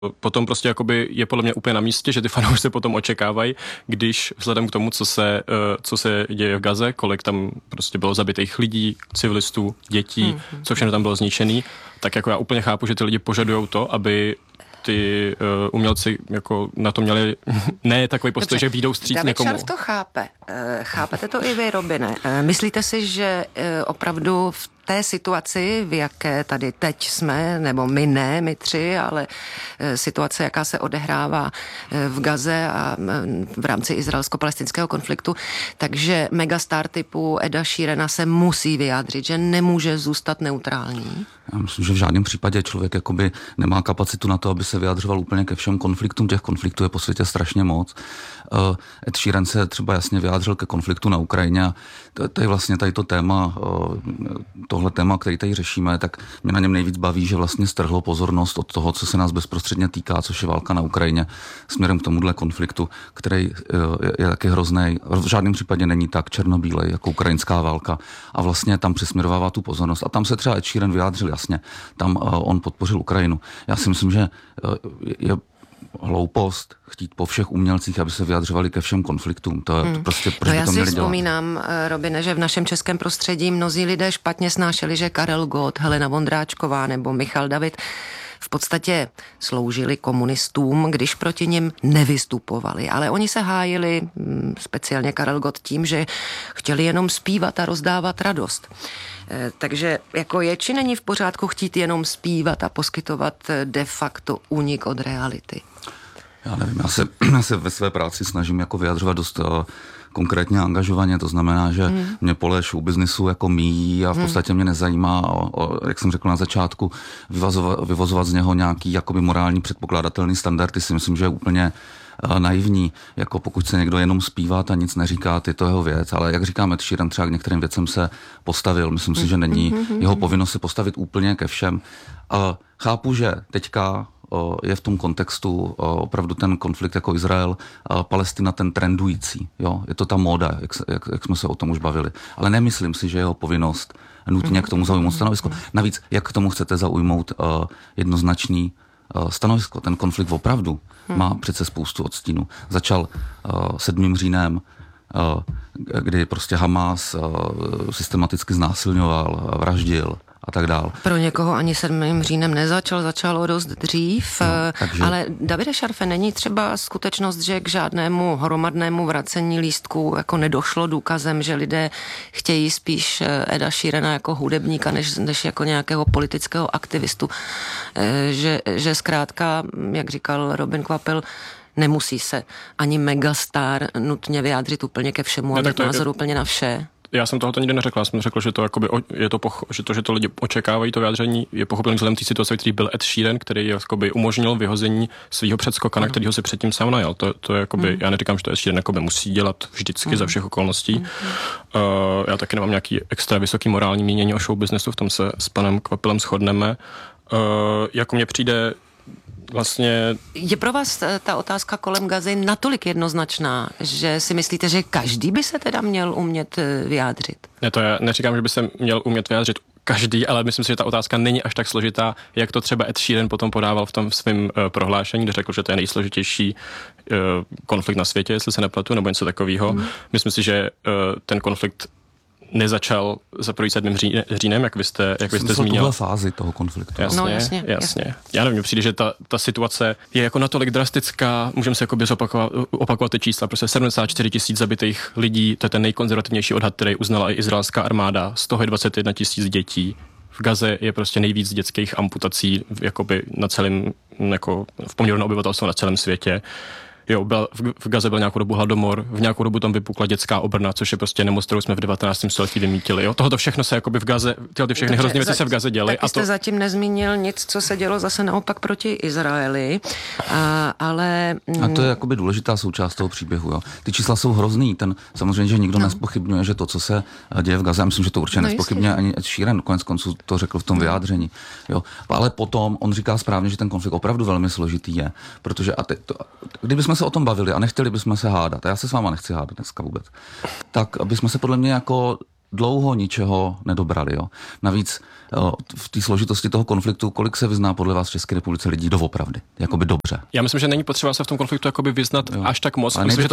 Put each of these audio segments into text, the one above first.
Potom prostě jakoby je podle mě úplně na místě, že ty fanoušci potom očekávají, když vzhledem k tomu, co se děje v Gaze, kolik tam prostě bylo zabitých lidí, civilistů, dětí, co všechno tam bylo zničený, tak jako já úplně chápu, že ty lidi požadujou to, aby ty umělci jako na to měli ne takový postoj, že vyjdou vstříc někomu. David Scharf to chápe. Chápete to i vy, Robine? Myslíte si, že opravdu v té situaci, v jaké tady teď jsme, nebo my ne, my tři, ale situace, jaká se odehrává v Gaze a v rámci izraelsko-palestinského konfliktu, takže megastar typu Eda Sheerana se musí vyjádřit, že nemůže zůstat neutrální? Já myslím, že v žádném případě člověk jakoby nemá kapacitu na to, aby se vyjadřoval úplně ke všem konfliktům. Těch konfliktů je po světě strašně moc. Ed Sheeran se třeba jasně vyjádřil ke konfliktu na Ukrajině a to je vlastně tady to téma, tohle téma, který tady řešíme, tak mě na něm nejvíc baví, že vlastně strhlo pozornost od toho, co se nás bezprostředně týká, což je válka na Ukrajině, směrem k tomuhle konfliktu, který je taky hrozný. V žádném případě není tak černobílej jako ukrajinská válka a vlastně tam přesměrovává tu pozornost. A tam se třeba Ed Sheeran vyjádřil jasně. Tam on podpořil Ukrajinu. Já si myslím, že je hloupost chtít po všech umělcích, aby se vyjadřovali ke všem konfliktům. To prostě proč by to měli dělat? Já si vzpomínám, Robine, že v našem českém prostředí mnozí lidé špatně snášeli, že Karel Gott, Helena Vondráčková nebo Michal David v podstatě sloužili komunistům, když proti nim nevystupovali. Ale oni se hájili, speciálně Karel Gott, tím, že chtěli jenom zpívat a rozdávat radost. Takže jako je či není v pořádku chtít jenom zpívat a poskytovat de facto únik od reality? Já nevím, já se ve své práci snažím jako vyjadřovat dost konkrétně angažovaně, to znamená, že mě pole showbiznisu jako míjí a v podstatě mě nezajímá, jak jsem řekl na začátku, vyvozovat z něho nějaký jakoby morální předpokládatelný standardy, si myslím, že je úplně naivní, jako pokud se někdo jenom zpívá a nic neříká, je to jeho věc, ale jak říkáme, Ed Sheeran třeba k některým věcem se postavil, myslím si, že není jeho povinnost se postavit úplně ke všem. Chápu, že teďka je v tom kontextu opravdu ten konflikt jako Izrael, Palestina ten trendující, jo? Je to ta móda, jak jsme se o tom už bavili. Ale nemyslím si, že jeho povinnost nutně k tomu zaujmout stanovisko. Navíc, jak k tomu chcete zaujmout jednoznačný stanovisko. Ten konflikt opravdu má přece spoustu odstínů. Začal 7. říjnem, kdy prostě Hamas systematicky znásilňoval, vraždil a tak dál. Pro někoho ani 7. říjnem začalo dost dřív, ale Davide Scharfe, není třeba skutečnost, že k žádnému hromadnému vracení lístků jako nedošlo důkazem, že lidé chtějí spíš Eda Sheerana jako hudebníka, než jako nějakého politického aktivistu. Že zkrátka, jak říkal Robin Kvapil, nemusí se ani megastar nutně vyjádřit úplně ke všemu a mít názor úplně na vše. Já jsem tohoto nikdy neřekl, já jsem řekl, že to jakoby že to lidi očekávají, to vyjádření je pochopitelně vzhledem té situace, který byl Ed Sheeran, který jakoby umožnil vyhození svého předskoka, na kterého si předtím sám najal. To je jakoby, já neříkám, že to Ed Sheeran jakoby musí dělat vždycky za všech okolností. Já taky nemám nějaký extra vysoký morální mínění o show businessu, v tom se s panem Kvapilem shodneme. Jako mně přijde vlastně... Je pro vás ta otázka kolem Gazy natolik jednoznačná, že si myslíte, že každý by se teda měl umět vyjádřit? Ne, to já neříkám, že by se měl umět vyjádřit každý, ale myslím si, že ta otázka není až tak složitá, jak to třeba Ed Sheeran potom podával v tom svém prohlášení, kde řekl, že to je nejsložitější konflikt na světě, jestli se nepletu, nebo něco takového. Myslím si, že ten konflikt nezačal za první 7. říjnem, jak vy jste zmínil. Tuhle fázi toho konfliktu. Jasně. Já nevím, přijde, že ta situace je jako natolik drastická, můžeme se jakoby opakovat ty čísla, prostě 74 000 zabitých lidí, to je ten nejkonzervativnější odhad, který uznala i izraelská armáda, z toho je 21 000 dětí. V Gaze je prostě nejvíc dětských amputací jakoby na celém, jako v poměru na obyvatelstvo na celém světě. Jo, v Gaze byl nějakou dobu hladomor, v nějakou dobu tam vypukla dětská obrna, což je prostě nemoc, kterou jsme v 19. století vymítili. Jo? Tohoto všechno se jakoby v Gaze, ty všechny hrozné věci se v Gaze děly. Tak jste zatím nezmínil nic, co se dělo zase naopak proti Izraeli, ale... A to je jakoby důležitá součást toho příběhu. Jo? Ty čísla jsou hrozný, samozřejmě, že nikdo nespochybňuje, že to, co se děje v Gaze, já myslím, že to určitě nespochybňuje ani Ed Sheeran, konec konců to řekl v tom vyjádření. Jo? Ale potom on říká správně, že ten konflikt opravdu velmi složitý je, protože kdybychom se o tom bavili a nechtěli bychom se hádat, a já se s váma nechci hádat dneska vůbec, tak bychom se podle mě jako dlouho ničeho nedobrali. Jo. Navíc v té složitosti toho konfliktu, kolik se vyzná podle vás v České republice lidí doopravdy, jakoby dobře? Já myslím, že není potřeba se v tom konfliktu jakoby vyznat až tak moc. Myslím, že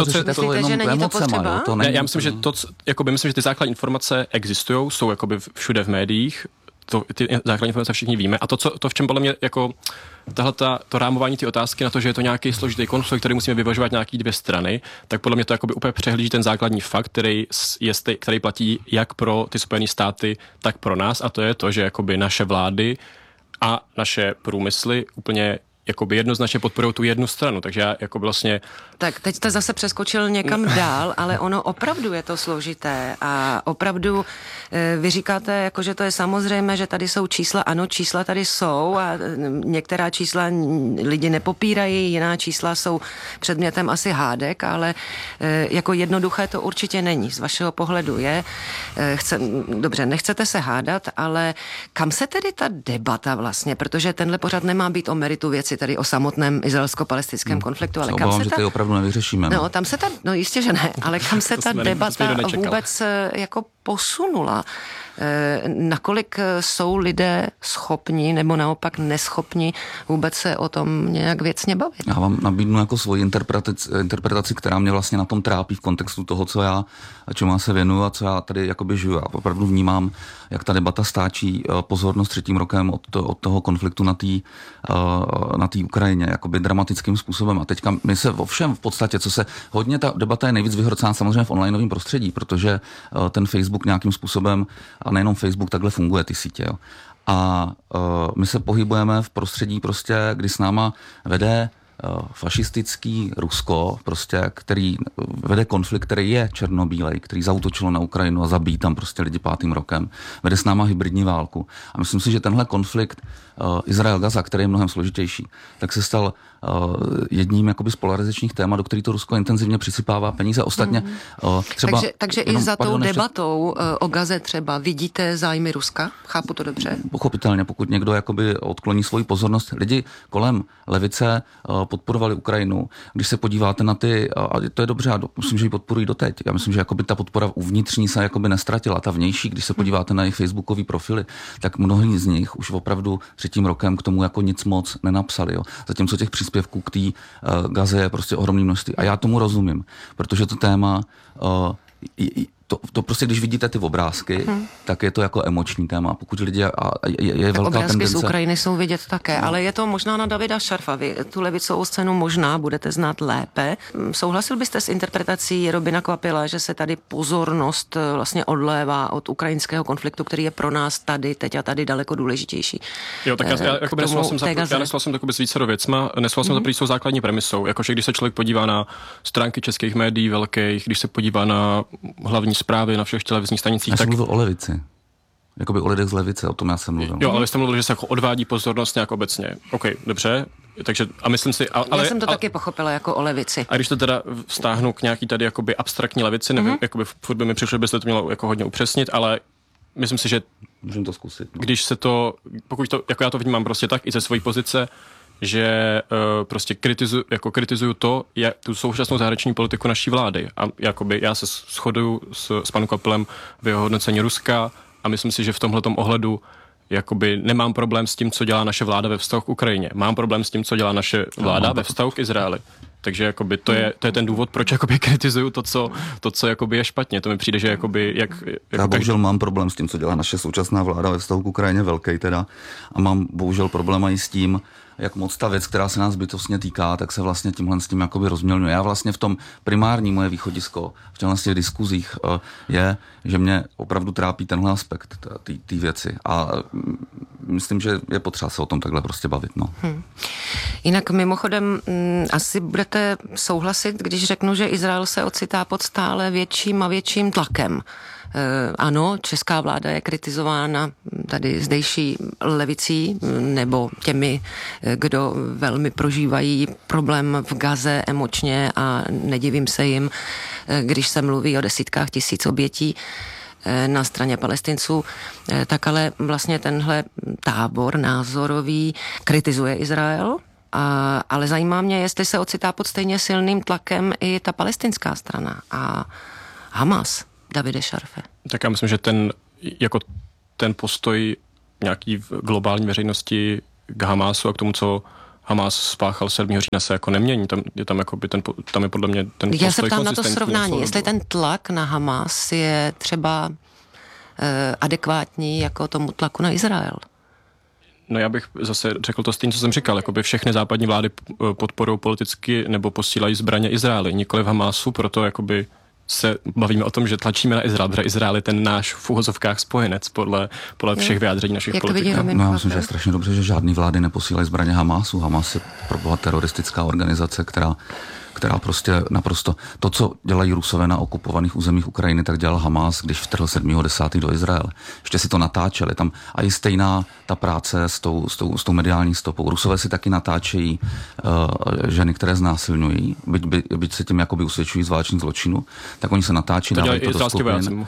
já myslím, že myslím, že ty základní informace existují, jsou jakoby všude v médiích. Ty základní informace všichni víme. A to v čem podle mě jako to rámování ty otázky na to, že je to nějaký složitý konflikt, který musíme vyvažovat nějaký dvě strany, tak podle mě to jakoby úplně přehlíží ten základní fakt, který platí jak pro ty Spojené státy, tak pro nás, a to je to, že jakoby naše vlády a naše průmysly úplně jakoby jednoznačně podporují tu jednu stranu, takže já jako vlastně... Tak teď jste zase přeskočil někam dál, ale ono opravdu je to složité a opravdu vy říkáte, jako, že to je samozřejmé, že tady jsou čísla, ano, čísla tady jsou a některá čísla lidi nepopírají, jiná čísla jsou předmětem asi hádek, ale jako jednoduché to určitě není. Z vašeho pohledu je, dobře, nechcete se hádat, ale kam se tedy ta debata vlastně, protože tenhle pořad nemá být o meritu věci, tady o samotném izraelsko-palestinském konfliktu, ale kam se že opravdu nevyřešíme. No, tam se no jistě, že ne, ale kam se ta debata vůbec jako posunula? Nakolik jsou lidé schopni nebo naopak neschopni vůbec se o tom nějak věcně bavit? Já vám nabídnu jako svoji interpretaci, která mě vlastně na tom trápí v kontextu toho, čemu já se věnuju a co já tady jakoby žiju. Já opravdu vnímám, jak ta debata stáčí pozornost třetím rokem od toho konfliktu na té Ukrajině, jakoby dramatickým způsobem. A teďka my se ovšem v podstatě, hodně ta debata je nejvíc vyhrocená samozřejmě v onlineovém prostředí, protože ten Facebook nějakým způsobem, a nejenom Facebook, takhle funguje ty sítě. Jo. A my se pohybujeme v prostředí prostě, kdy s náma vede fašistický Rusko, prostě, který vede konflikt, který je černobílej, který zaútočilo na Ukrajinu a zabíjí tam prostě lidi 5. rokem. Vede s náma hybridní válku. A myslím si, že tenhle konflikt Izrael-Gaza, který je mnohem složitější, tak se stal jedním jakoby z polarizačních témat, do který to Rusko intenzivně přisypává peníze. Ostatně třeba... Takže i za tou debatou o Gaze třeba vidíte zájmy Ruska? Chápu to dobře? Pochopitelně, pokud někdo jakoby odkloní svoji pozornost. Lidi kolem levice podporovali Ukrajinu. Když se podíváte na ty, a to je dobře, a myslím, že ji podporují doteď. Já myslím, že jakoby ta podpora uvnitřní se jakoby nestratila. Ta vnější, když se podíváte na jejich facebookové profily, tak mnohí z nich už opravdu 3. rokem k tomu jako nic moc nenapsali. Jo. Zatímco těch příspěvků k té Gaze je prostě ohromné množství. A já tomu rozumím, protože to téma to prostě, když vidíte ty obrázky, tak je to jako emoční téma. Pokud lidi je velká obrázky tendence... z Ukrajiny jsou vidět také, ale je to možná na Davida Šarfa. Vy tu levicovou scénu možná budete znát lépe. Souhlasil byste s interpretací Robina Kvapila, že se tady pozornost vlastně odlévá od ukrajinského konfliktu, který je pro nás tady, teď a tady daleko důležitější? Jo, tak já nesouhlasím s vícero věcma. Nesouhlasím za jsou základní premisou. Jakože když se člověk podívá na stránky českých médií velkých, když se podívá na hlavní zprávy na všech televizních stanicích. Já jsem mluvil o levici. Jakoby o lidech z levice, o tom já jsem mluvil. Jo, ale vy jste mluvil, že se jako odvádí pozornost nějak obecně. OK, dobře. Takže a myslím si... Já jsem to taky pochopila jako o levici. A když to teda vztáhnu k nějaký tady jakoby abstraktní levici, nevím, jakoby furt by mi přišlo, byste to mělo jako hodně upřesnit, ale myslím si, že... Můžeme to zkusit. No. Když se to... Pokud to, jako já to vnímám prostě tak i ze svojí pozice, že prostě kritizuju to, jak tu současnou zahraniční politiku naší vlády. A jakoby já se shoduju s panem Kvapilem v jeho hodnocení Ruska a myslím si, že v tomhletom ohledu jakoby nemám problém s tím, co dělá naše vláda ve vztahu k Ukrajině. Mám problém s tím, co dělá naše vláda ve vztahu k Izraeli. Takže jakoby to je ten důvod, proč jakoby kritizuju to, co jakoby je špatně. To mi přijde, že jakoby já bohužel mám problém s tím, co dělá naše současná vláda ve vztahu k Ukrajině, velký teda. A mám bohužel problém i s tím, jak moc ta věc, která se nás bytostně týká, tak se vlastně tímhle s tím jakoby rozmělňuje. Já vlastně v tom primární moje východisko v těchto diskuzích je, že mě opravdu trápí tenhle aspekt té věci. A myslím, že je potřeba se o tom takhle prostě bavit. No. Jinak mimochodem asi budete souhlasit, když řeknu, že Izrael se ocitá pod stále větším a větším tlakem. Ano, česká vláda je kritizována tady zdejší levicí nebo těmi, kdo velmi prožívají problém v Gaze emočně a nedivím se jim, když se mluví o desítkách tisíc obětí na straně Palestinců, tak ale vlastně tenhle tábor názorový kritizuje Izrael, ale zajímá mě, jestli se ocitá pod stejně silným tlakem i ta palestinská strana a Hamas. Davide Šarfe? Tak já myslím, že ten postoj nějaký v globální veřejnosti k Hamásu a k tomu, co Hamás spáchal 7. října, se jako nemění. Tam je podle mě ten postoj. Já se ptám na to srovnání, jestli ten tlak na Hamás je třeba adekvátní jako tomu tlaku na Izrael. No já bych zase řekl to stejně, co jsem říkal, jakoby všechny západní vlády podporují politicky nebo posílají zbraně Izraeli, nikoli v Hamásu, proto jakoby se bavíme o tom, že tlačíme na Izrael, protože Izrael je ten náš v uvozovkách spojenec podle všech vyjádření našich politiků. No, já myslím, že je strašně dobře, že žádný vlády neposílají zbraně Hamásu. Hamás je proboha teroristická organizace, která prostě naprosto to, co dělají Rusové na okupovaných územích Ukrajiny, tak dělal Hamás, když vtrhl 7.10. do Izraele. Ještě si to natáčeli tam a i stejná ta práce s tou mediální stopou. Rusové si taky natáčejí ženy, které znásilňují, byť se tím jakoby usvědčují z válečných zločinů, tak oni se natáčí, dávají to do skupin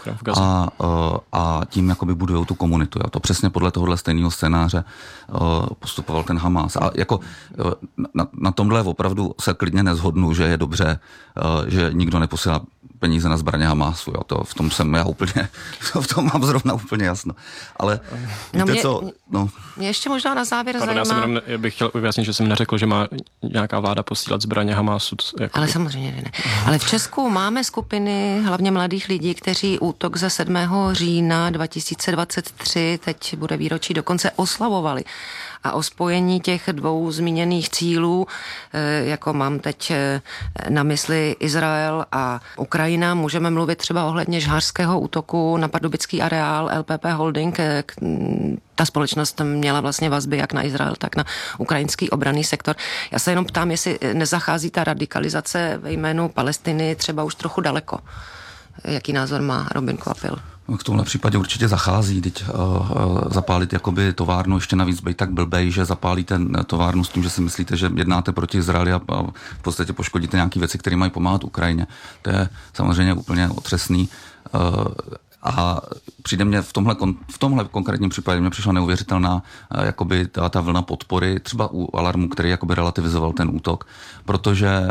a tím jakoby budujou tu komunitu. Jo. To přesně podle tohohle stejného scénáře postupoval ten Hamás. A jako na tomhle opravdu se klidně nezhodnu, že je dobře, že nikdo neposílá peníze na zbraně Hamásu. Jo. To v tom jsem já úplně, v tom mám zrovna úplně jasno. Ale víte co? No. Mě ještě možná na závěr zajímá. Já bych chtěl vyjasnit, že jsem neřekl, že má nějaká vláda posílat zbraně Hamásu. Ale samozřejmě ne. Ale v Česku máme skupiny, hlavně mladých lidí, kteří útok ze 7. října 2023, teď bude výročí, dokonce oslavovali. A o spojení těch dvou zmíněných cílů, jako mám teď na mysli Izrael a Ukrajina, můžeme mluvit třeba ohledně žhářského útoku na pardubický areál LPP Holding. Ta společnost měla vlastně vazby jak na Izrael, tak na ukrajinský obranný sektor. Já se jenom ptám, jestli nezachází ta radikalizace ve jménu Palestiny třeba už trochu daleko. Jaký názor má Robin Kvapil? V tomhle případě určitě zachází, teď zapálit jakoby továrnu, ještě navíc být tak blbej, že zapálíte továrnu s tím, že si myslíte, že jednáte proti Izraeli a v podstatě poškodíte nějaké věci, které mají pomáhat Ukrajině. To je samozřejmě úplně otřesný. A přijde mě v tomhle konkrétním případě mě přišla neuvěřitelná jakoby ta vlna podpory, třeba u Alarmu, který jakoby relativizoval ten útok, protože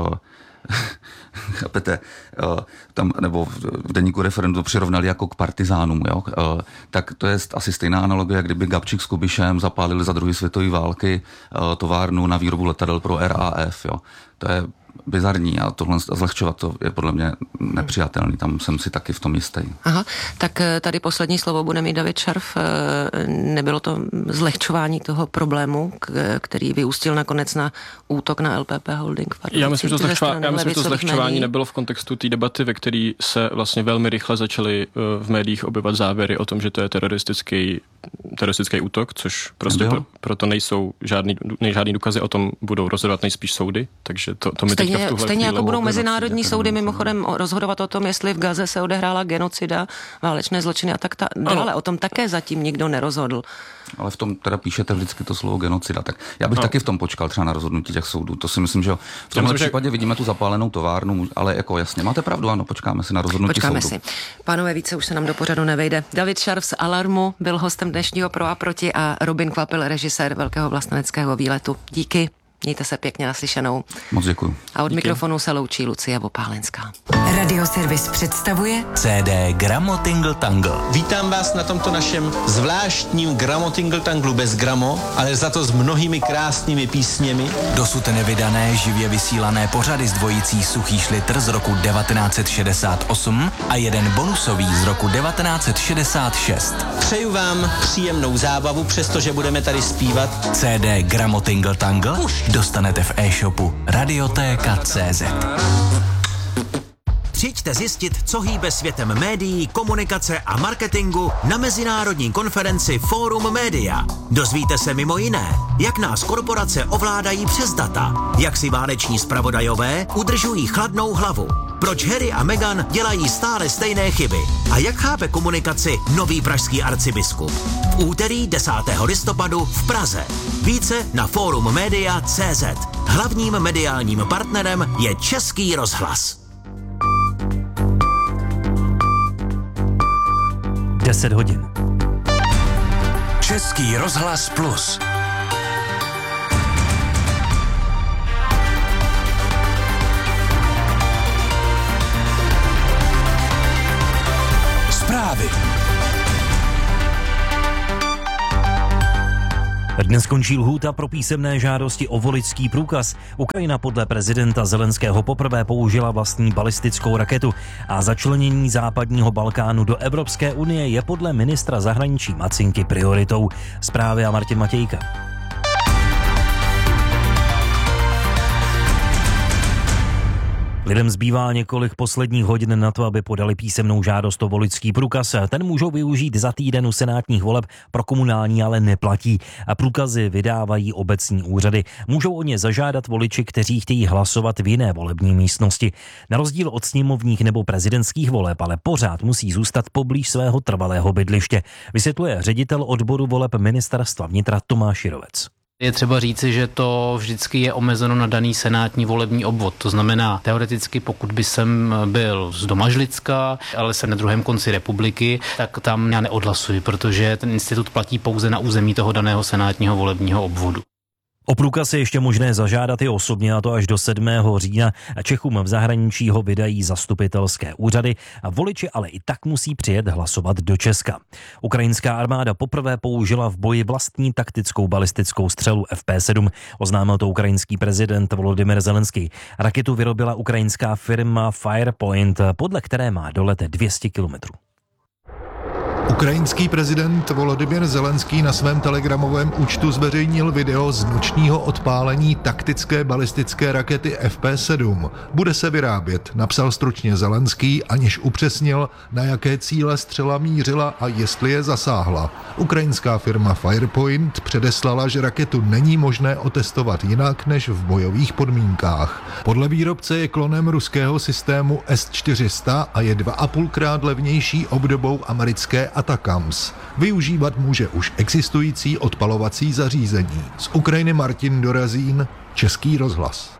chápete, tam, nebo v deníku Referendum přirovnali jako k partizánům, jo? Tak to je asi stejná analogie, kdyby Gabčík s Kubišem zapálili za druhé světové války továrnu na výrobu letadel pro RAF, jo? To je bizarní a tohle zlehčovat to je podle mě nepřijatelný, tam jsem si taky v tom jistý. Aha, tak tady poslední slovo bude mít David Šarf. Nebylo to zlehčování toho problému, který vyústil nakonec na útok na LPP Holding? Já myslím, že to zlehčování nebylo v kontextu té debaty, ve které se vlastně velmi rychle začaly v médiích objevovat závěry o tom, že to je teroristický útok, což prostě proto nejsou žádný důkazy, o tom budou rozhodovat nejspíš soudy, takže to mi teďka v tuhle stejně jako budou mezinárodní soudy mimochodem rozhodovat o tom, jestli v Gaze se odehrála genocida, válečné zločiny a tak dále. O tom také zatím nikdo nerozhodl. Ale v tom teda píšete vždycky to slovo genocida, tak já bych taky v tom počkal třeba na rozhodnutí těch soudů. To si myslím, že v tomhle případě vidíme tu zapálenou továrnu, ale jako jasně, máte pravdu, ano, počkáme si na rozhodnutí soudu. Počkáme si. Pánové, více už se nám do pořadu nevejde. David Šarf z Alarmu byl hostem dnešního Pro a proti a Robin Kvapil, režisér Velkého vlasteneckého výletu. Díky. Mějte se pěkně, naslyšenou. Moc děkuju. A od mikrofonu se loučí Lucie Vopálenská. Radioservis představuje CD Gramo Tingle Tangle. Vítám vás na tomto našem zvláštním Gramo Tingle Tanglu bez gramo, ale za to s mnohými krásnými písněmi. Dosud nevydané živě vysílané pořady z dvojicí Suchý šlitr z roku 1968 a jeden bonusový z roku 1966. Přeju vám příjemnou zábavu, přestože budeme tady zpívat. CD Gramo Tingle Tangle dostanete v e-shopu radiotéka.cz. Přijďte zjistit, co hýbe světem médií, komunikace a marketingu na mezinárodní konferenci Fórum Média. Dozvíte se mimo jiné, jak nás korporace ovládají přes data, jak si váleční zpravodajové udržují chladnou hlavu, proč Harry a Meghan dělají stále stejné chyby a jak chápe komunikaci nový pražský arcibiskup. V úterý 10. listopadu v Praze. Více na forummedia.cz. Hlavním mediálním partnerem je Český rozhlas. 10 hodin. Český rozhlas Plus. Dnes končí lhůta pro písemné žádosti o voličský průkaz. Ukrajina podle prezidenta Zelenského poprvé použila vlastní balistickou raketu a začlenění západního Balkánu do Evropské unie je podle ministra zahraničí Macinky prioritou. Zprávy a Martin Matějka. Lidem zbývá několik posledních hodin na to, aby podali písemnou žádost o voličský průkaz. Ten můžou využít za týden u senátních voleb, pro komunální ale neplatí. A průkazy vydávají obecní úřady. Můžou o ně zažádat voliči, kteří chtějí hlasovat v jiné volební místnosti. Na rozdíl od sněmovních nebo prezidentských voleb, ale pořád musí zůstat poblíž svého trvalého bydliště, vysvětluje ředitel odboru voleb Ministerstva vnitra Tomáš Jirovec. Je třeba říci, že to vždycky je omezeno na daný senátní volební obvod. To znamená, teoreticky, pokud by jsem byl z Domažlicka, ale jsem na druhém konci republiky, tak tam já neodhlasuji, protože ten institut platí pouze na území toho daného senátního volebního obvodu. O průkaz je ještě možné zažádat i osobně, a to až do 7. října. Čechům v zahraničí ho vydají zastupitelské úřady a voliči ale i tak musí přijet hlasovat do Česka. Ukrajinská armáda poprvé použila v boji vlastní taktickou balistickou střelu FP7. Oznámil to ukrajinský prezident Volodymyr Zelenský. Raketu vyrobila ukrajinská firma Firepoint, podle které má dolet 200 kilometrů. Ukrajinský prezident Volodymyr Zelenský na svém telegramovém účtu zveřejnil video z nočního odpálení taktické balistické rakety FP7. Bude se vyrábět, napsal stručně Zelenský, aniž upřesnil, na jaké cíle střela mířila a jestli je zasáhla. Ukrajinská firma Firepoint předeslala, že raketu není možné otestovat jinak než v bojových podmínkách. Podle výrobce je klonem ruského systému S-400 a je 2,5krát levnější obdobou americké Atacams. Využívat může už existující odpalovací zařízení. Z Ukrajiny Martin Dorazín, Český rozhlas.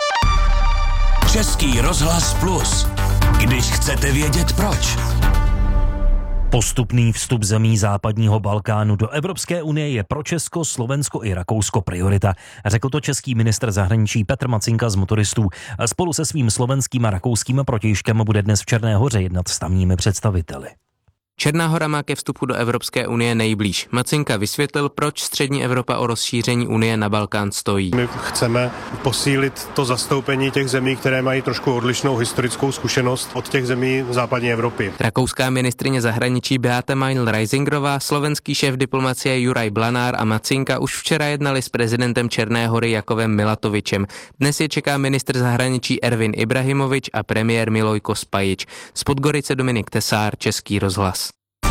Český rozhlas Plus. Když chcete vědět proč. Postupný vstup zemí západního Balkánu do Evropské unie je pro Česko, Slovensko i Rakousko priorita. Řekl to český ministr zahraničí Petr Macinka z Motoristů. Spolu se svým slovenským a rakouským protějškem bude dnes v Černé Hoře jednat s tamními představiteli. Černá Hora má ke vstupu do Evropské unie nejblíž. Macinka vysvětlil, proč střední Evropa o rozšíření unie na Balkán stojí. My chceme posílit to zastoupení těch zemí, které mají trošku odlišnou historickou zkušenost od těch zemí západní Evropy. Rakouská ministryně zahraničí Beata Meinl-Reisingerová, slovenský šéf diplomacie Juraj Blanár a Macinka už včera jednali s prezidentem Černé Hory Jakovem Milatovičem. Dnes je čeká ministr zahraničí Ervin Ibrahimovič a premiér Milojko Spajič. Z Podgorice Dominik Tesár, Český rozhlas.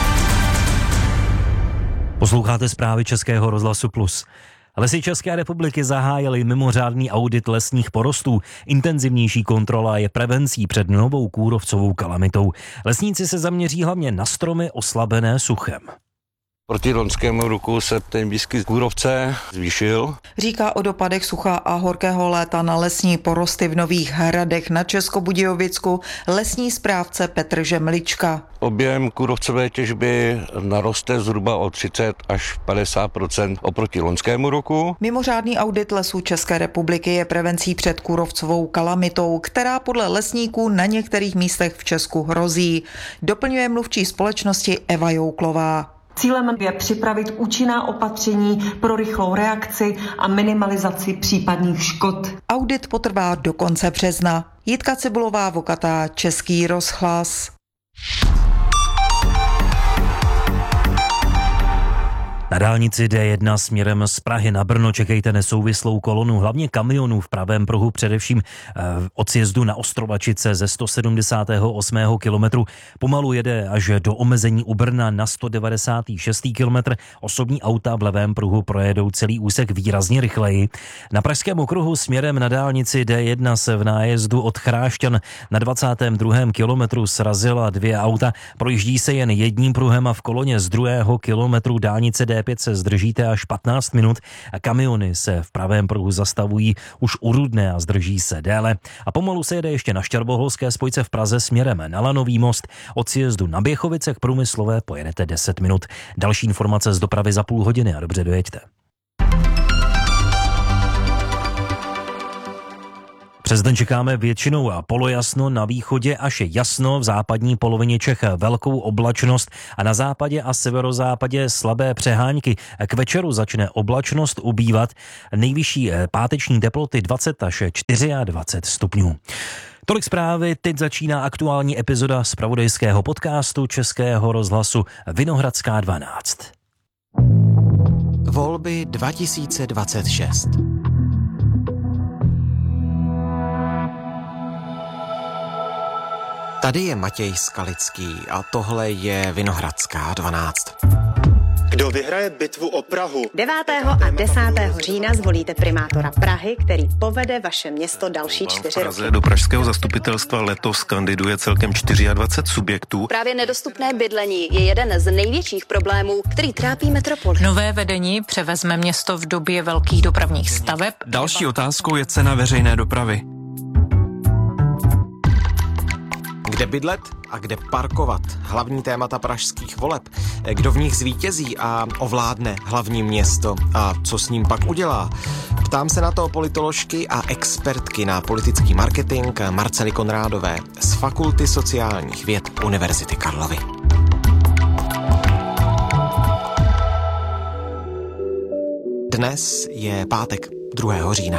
Posloucháte zprávy Českého rozhlasu Plus. Lesy České republiky zahájily mimořádný audit lesních porostů. Intenzivnější kontrola je prevencí před novou kůrovcovou kalamitou. Lesníci se zaměří hlavně na stromy oslabené suchem. Proti loňskému roku se ten výskyt kůrovce zvýšil. Říká o dopadech sucha a horkého léta na lesní porosty v Nových Hradech na Českobudějovicku lesní správce Petr Žemlička. Objem kůrovcové těžby naroste zhruba o 30 až 50% oproti loňskému roku. Mimořádný audit lesů České republiky je prevencí před kůrovcovou kalamitou, která podle lesníků na některých místech v Česku hrozí. Doplňuje mluvčí společnosti Eva Jouklová. Cílem je připravit účinná opatření pro rychlou reakci a minimalizaci případných škod. Audit potrvá do konce března. Jitka Cibulová, Vokatá, Český rozhlas. Na dálnici D1 směrem z Prahy na Brno čekejte nesouvislou kolonu, hlavně kamionů v pravém pruhu, především od sjezdu na Ostrovačice ze 178. kilometru. Pomalu jede až do omezení u Brna na 196. kilometr. Osobní auta v levém pruhu projedou celý úsek výrazně rychleji. Na pražském okruhu směrem na dálnici D1 se v nájezdu od Chrášťan na 22. kilometru srazila 2 auta. Projíždí se jen jedním pruhem a v koloně z 2. kilometru dálnice D5 se zdržíte až 15 minut a kamiony se v pravém pruhu zastavují už u Rudné a zdrží se déle. A pomalu se jede ještě na Šťarboholské spojce v Praze směrem na Lanový most. Od sjezdu na Běchovice k Průmyslové pojedete 10 minut. Další informace z dopravy za půl hodiny a dobře dojeďte. Přes den čekáme většinou polojasno, na východě až jasno, v západní polovině Čech velkou oblačnost a na západě a severozápadě slabé přehánky. K večeru začne oblačnost ubývat, nejvyšší páteční teploty 20 až 24 stupňů. Tolik zprávy, teď začíná aktuální epizoda zpravodajského podcastu Českého rozhlasu Vinohradská 12. Volby 2026. Tady je Matěj Skalický a tohle je Vinohradská 12. Kdo vyhraje bitvu o Prahu? 9. a 10. října zvolíte primátora Prahy, který povede vaše město další 4 roky. Do pražského zastupitelstva letos kandiduje celkem 24 subjektů. Právě nedostupné bydlení je jeden z největších problémů, který trápí metropoli. Nové vedení převezme město v době velkých dopravních staveb. Další otázkou je cena veřejné dopravy. Kde bydlet a kde parkovat? Hlavní témata pražských voleb. Kdo v nich zvítězí a ovládne hlavní město? A co s ním pak udělá? Ptám se na to politoložky a expertky na politický marketing Marcely Konrádové z Fakulty sociálních věd Univerzity Karlovy. Dnes je pátek 2. října.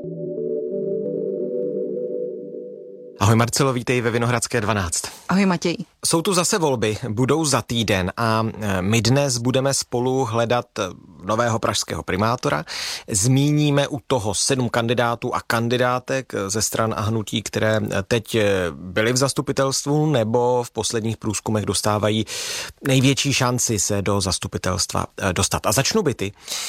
Ahoj Marcelo, vítej ve Vinohradské 12. Ahoj Matěj. Jsou tu zase volby, budou za týden a my dnes budeme spolu hledat nového pražského primátora. Zmíníme u toho 7 kandidátů a kandidátek ze stran a hnutí, které teď byly v zastupitelstvu nebo v posledních průzkumech dostávají největší šanci se do zastupitelstva dostat. A začnu byty.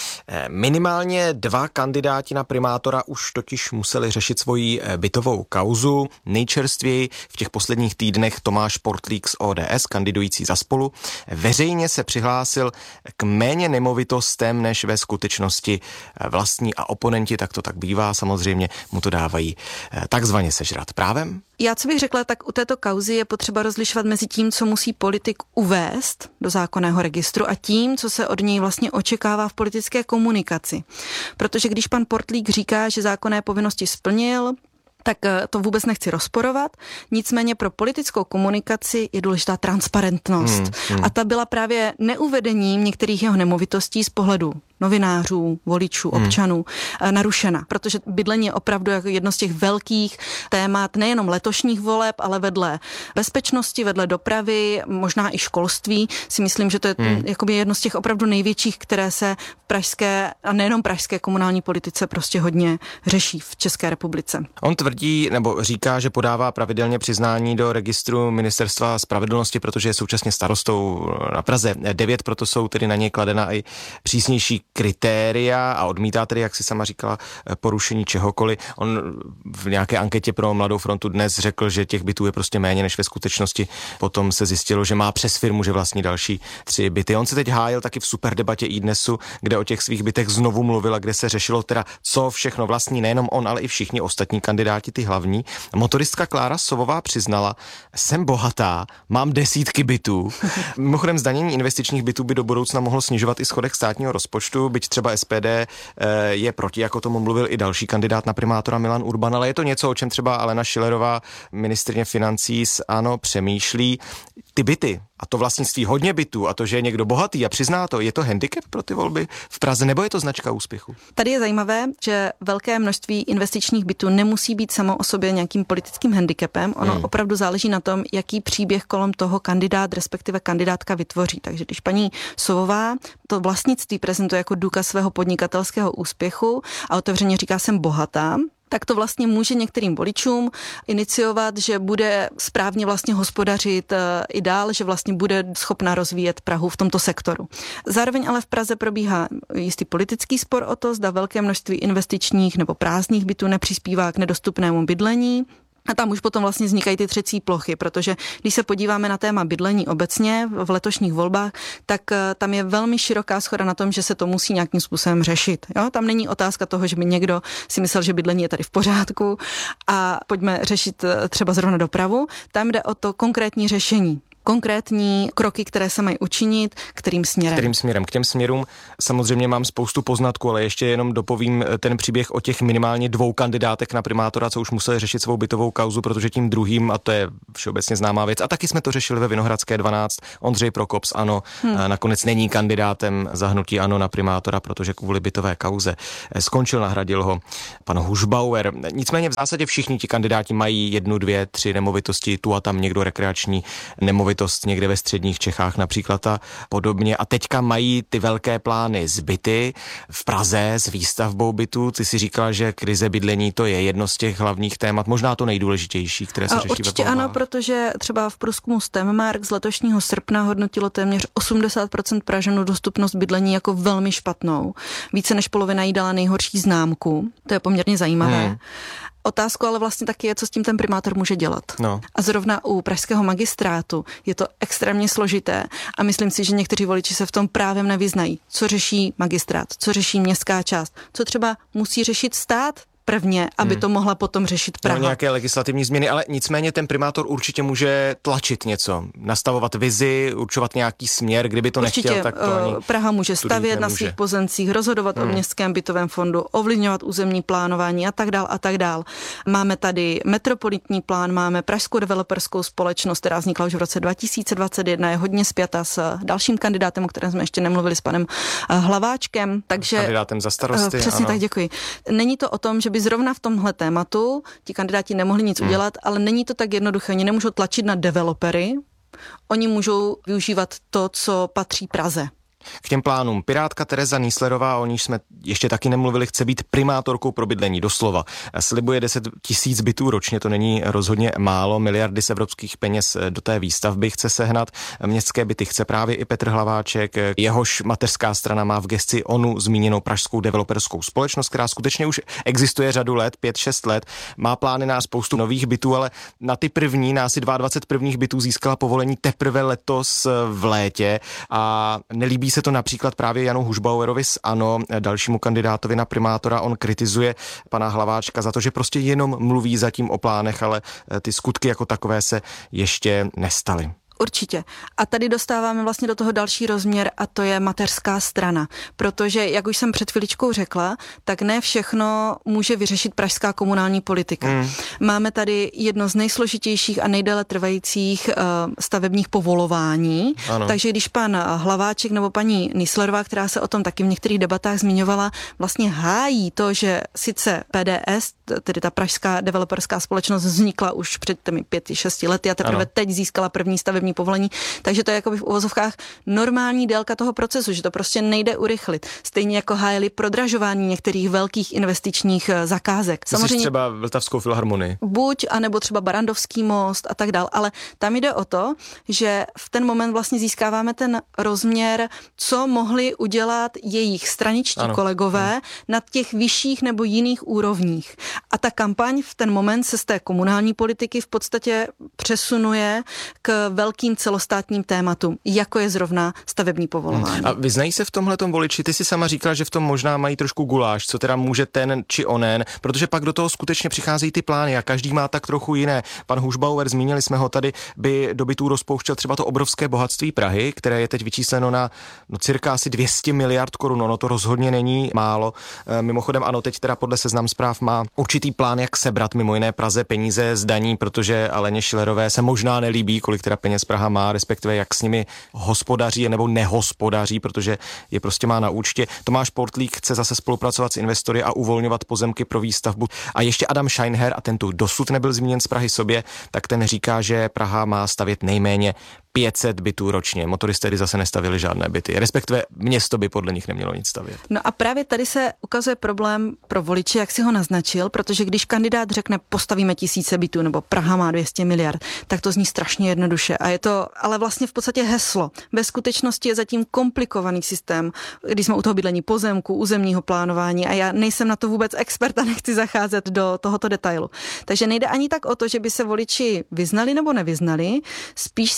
Minimálně 2 kandidáti na primátora už totiž museli řešit svoji bytovou kauzu. Nejčerstvěji v těch posledních týdnech Tomáš Portlík z ODS, kandidující za Spolu, veřejně se přihlásil k méně nemovitostem, než ve skutečnosti vlastní, a oponenti, tak to tak bývá, samozřejmě mu to dávají takzvaně sežrat. Právem? Já, co bych řekla, tak u této kauzy je potřeba rozlišovat mezi tím, co musí politik uvést do zákonného registru a tím, co se od něj vlastně očekává v politické komunikaci. Protože když pan Portlík říká, že zákonné povinnosti splnil, tak to vůbec nechci rozporovat. Nicméně pro politickou komunikaci je důležitá transparentnost. A ta byla právě neuvedením některých jeho nemovitostí z pohledu novinářů, voličů, občanů narušena. Protože bydlení je opravdu jako jedno z těch velkých témat nejenom letošních voleb, ale vedle bezpečnosti, vedle dopravy, možná i školství. Si myslím, že to je jakoby jedno z těch opravdu největších, které se v pražské a nejenom pražské komunální politice prostě hodně řeší v České republice. On tvrdí nebo říká, že podává pravidelně přiznání do registru Ministerstva spravedlnosti, protože je současně starostou na Praze 9, proto jsou tedy na něj kladena i přísnější kritéria a odmítá tedy, jak si sama říkala, porušení čehokoliv. On v nějaké anketě pro Mladou frontu dnes řekl, že těch bytů je prostě méně než ve skutečnosti. Potom se zjistilo, že má přes firmu, že vlastní další 3 byty. On se teď hájil taky v super debatě iDnesu, kde o těch svých bytech znovu mluvil a kde se řešilo teda, co všechno vlastní, nejenom on, ale i všichni ostatní kandidáti, ty hlavní. Motoristka Klára Sovová přiznala, jsem bohatá, mám desítky bytů. Mimochodem zdanění investičních bytů by do budoucna mohlo snižovat i schodek státního rozpočtu, byť třeba SPD je proti, jako tomu mluvil i další kandidát na primátora Milan Urban, ale je to něco, o čem třeba Alena Schillerová, ministryně financí z ANO, přemýšlí. Ty byty a to vlastnictví hodně bytů a to, že je někdo bohatý a přizná to, je to handicap pro ty volby v Praze, nebo je to značka úspěchu? Tady je zajímavé, že velké množství investičních bytů nemusí být samo o sobě nějakým politickým handicapem. Ono opravdu záleží na tom, jaký příběh kolem toho kandidát, respektive kandidátka vytvoří. Takže když paní Sovová to vlastnictví prezentuje jako důkaz svého podnikatelského úspěchu a otevřeně říká, jsem bohatá, tak to vlastně může některým voličům iniciovat, že bude správně vlastně hospodařit i dál, že vlastně bude schopna rozvíjet Prahu v tomto sektoru. Zároveň ale v Praze probíhá jistý politický spor o to, zda velké množství investičních nebo prázdných bytů nepřispívá k nedostupnému bydlení. A tam už potom vlastně vznikají ty třecí plochy, protože když se podíváme na téma bydlení obecně v letošních volbách, tak tam je velmi široká shoda na tom, že se to musí nějakým způsobem řešit. Jo? Tam není otázka toho, že by někdo si myslel, že bydlení je tady v pořádku a pojďme řešit třeba zrovna dopravu. Tam jde o to konkrétní řešení. konkrétní kroky, které se mají učinit, kterým směrem. K těm směrům samozřejmě mám spoustu poznatků, ale ještě jenom dopovím ten příběh o těch minimálně 2 kandidátech na primátora, co už museli řešit svou bytovou kauzu, protože tím druhým, a to je všeobecně známá věc, a taky jsme to řešili ve Vinohradské 12, Ondřej Prokop z ANO nakonec není kandidátem za hnutí ANO na primátora, protože kvůli bytové kauze skončil, nahradil ho pan Hušbauer. Nicméně v zásadě všichni ti kandidáti mají 1, 2, 3 nemovitosti, tu a tam někdo rekreační nemovitost někde ve středních Čechách například a podobně. A teďka mají ty velké plány z byty v Praze s výstavbou bytů. Ty si říkala, že krize bydlení to je jedno z těch hlavních témat, možná to nejdůležitější, které se řeší určitě ve volbách. ano, protože třeba v průzkumu STEMmark z letošního srpna hodnotilo téměř 80% Pražanů dostupnost bydlení jako velmi špatnou. Více než polovina jí dala nejhorší známku. To je poměrně zajímavé. Otázkou ale vlastně taky je, co s tím ten primátor může dělat. No. A zrovna u pražského magistrátu je to extrémně složité a myslím si, že někteří voliči se v tom právě nevyznají. Co řeší magistrát, co řeší městská část, co třeba musí řešit stát prvně, aby to mohla potom řešit Praha. Nějaké legislativní změny, ale nicméně ten primátor určitě může tlačit něco, nastavovat vizi, určovat nějaký směr, kdyby to nechtěl, tak to ani Praha může stavět na svých pozemcích, rozhodovat o městském bytovém fondu, ovlivňovat územní plánování a tak dál. Máme tady metropolitní plán, máme Pražskou developerskou společnost, která vznikla už v roce 2021, je hodně spjata s dalším kandidátem, o kterém jsme ještě nemluvili, s panem Hlaváčkem, takže kandidátem za starosty. Přesně tak, děkuji. Není to o tom, že by zrovna v tomhle tématu ti kandidáti nemohli nic udělat, ale není to tak jednoduché. Oni nemůžou tlačit na developery, oni můžou využívat to, co patří Praze. K těm plánům. Pirátka Tereza Nieslerová, o níž jsme ještě taky nemluvili, chce být primátorkou pro bydlení, doslova. Slibuje 10 000 bytů ročně, to není rozhodně málo, miliardy z evropských peněz do té výstavby chce sehnat. Městské byty chce právě i Petr Hlaváček, jehož mateřská strana má v gesci onu zmíněnou Pražskou developerskou společnost, která skutečně už existuje řadu let, 5-6 let, má plány na spoustu nových bytů, ale na ty první, na asi 22 prvních bytů získala povolení teprve letos v létě a nelíbí se to například právě Janu Hušbauerovi z ANO, dalšímu kandidátovi na primátora. On kritizuje pana Hlaváčka za to, že prostě jenom mluví zatím o plánech, ale ty skutky jako takové se ještě nestaly. Určitě. A tady dostáváme vlastně do toho další rozměr a to je mateřská strana. Protože, jak už jsem před chviličkou řekla, tak ne všechno může vyřešit pražská komunální politika. Máme tady jedno z nejsložitějších a nejdéle trvajících stavebních povolování. Ano. Takže když pan Hlaváček nebo paní Nieslerová, která se o tom taky v některých debatách zmiňovala, vlastně hájí to, že sice PDS, tedy ta pražská developerská společnost, vznikla už před těmi 5-6 lety a teprve teď získala první stavební povolení, takže to je jakoby v uvozovkách normální délka toho procesu, že to prostě nejde urychlit. Stejně jako hájili prodražování některých velkých investičních zakázek. Samozřejmě třeba Vltavskou filharmonii. Buď, anebo třeba Barandovský most a tak dál, ale tam jde o to, že v ten moment vlastně získáváme ten rozměr, co mohli udělat jejich straničtí kolegové na těch vyšších nebo jiných úrovních. A ta kampaň v ten moment se z té komunální politiky v podstatě přesunuje k velkým celostátním tématům, jako je zrovna stavební povolování. A vyznají se v tomhletom voliči? Ty si sama říkala, že v tom možná mají trošku guláš, co teda může ten či onen, protože pak do toho skutečně přicházejí ty plány a každý má tak trochu jiné. Pan Hušbauer, zmínili jsme ho tady, by do bytů rozpouštěl třeba to obrovské bohatství Prahy, které je teď vyčísleno na cirka asi 200 miliard korun. Ono to rozhodně není málo. Mimochodem ano, teď teda podle Seznam Zpráv má určitý plán, jak sebrat mimo jiné Praze peníze z daní, protože Aleně Schillerové se možná nelíbí, kolik teda peněz Praha má, respektive jak s nimi hospodaří nebo nehospodaří, protože je prostě má na účtě. Tomáš Portlík chce zase spolupracovat s investory a uvolňovat pozemky pro výstavbu. A ještě Adam Scheinher, a ten tu dosud nebyl zmíněn z Prahy sobě, tak ten říká, že Praha má stavět nejméně 500 bytů ročně. Motoristé zase nestavili žádné byty. Respektive město by podle nich nemělo nic stavět. No a právě tady se ukazuje problém pro voliče, jak si ho naznačil, protože když kandidát řekne postavíme 1000 bytů nebo Praha má 200 miliard, tak to zní strašně jednoduše. A je to ale vlastně v podstatě heslo. Ve skutečnosti je zatím komplikovaný systém, když jsme u toho bydlení pozemku, územního plánování a já nejsem na to vůbec expert a nechci zacházet do tohoto detailu. Takže nejde ani tak o to, že by se voliči vyznali nebo nevyznali, spíš si myslím,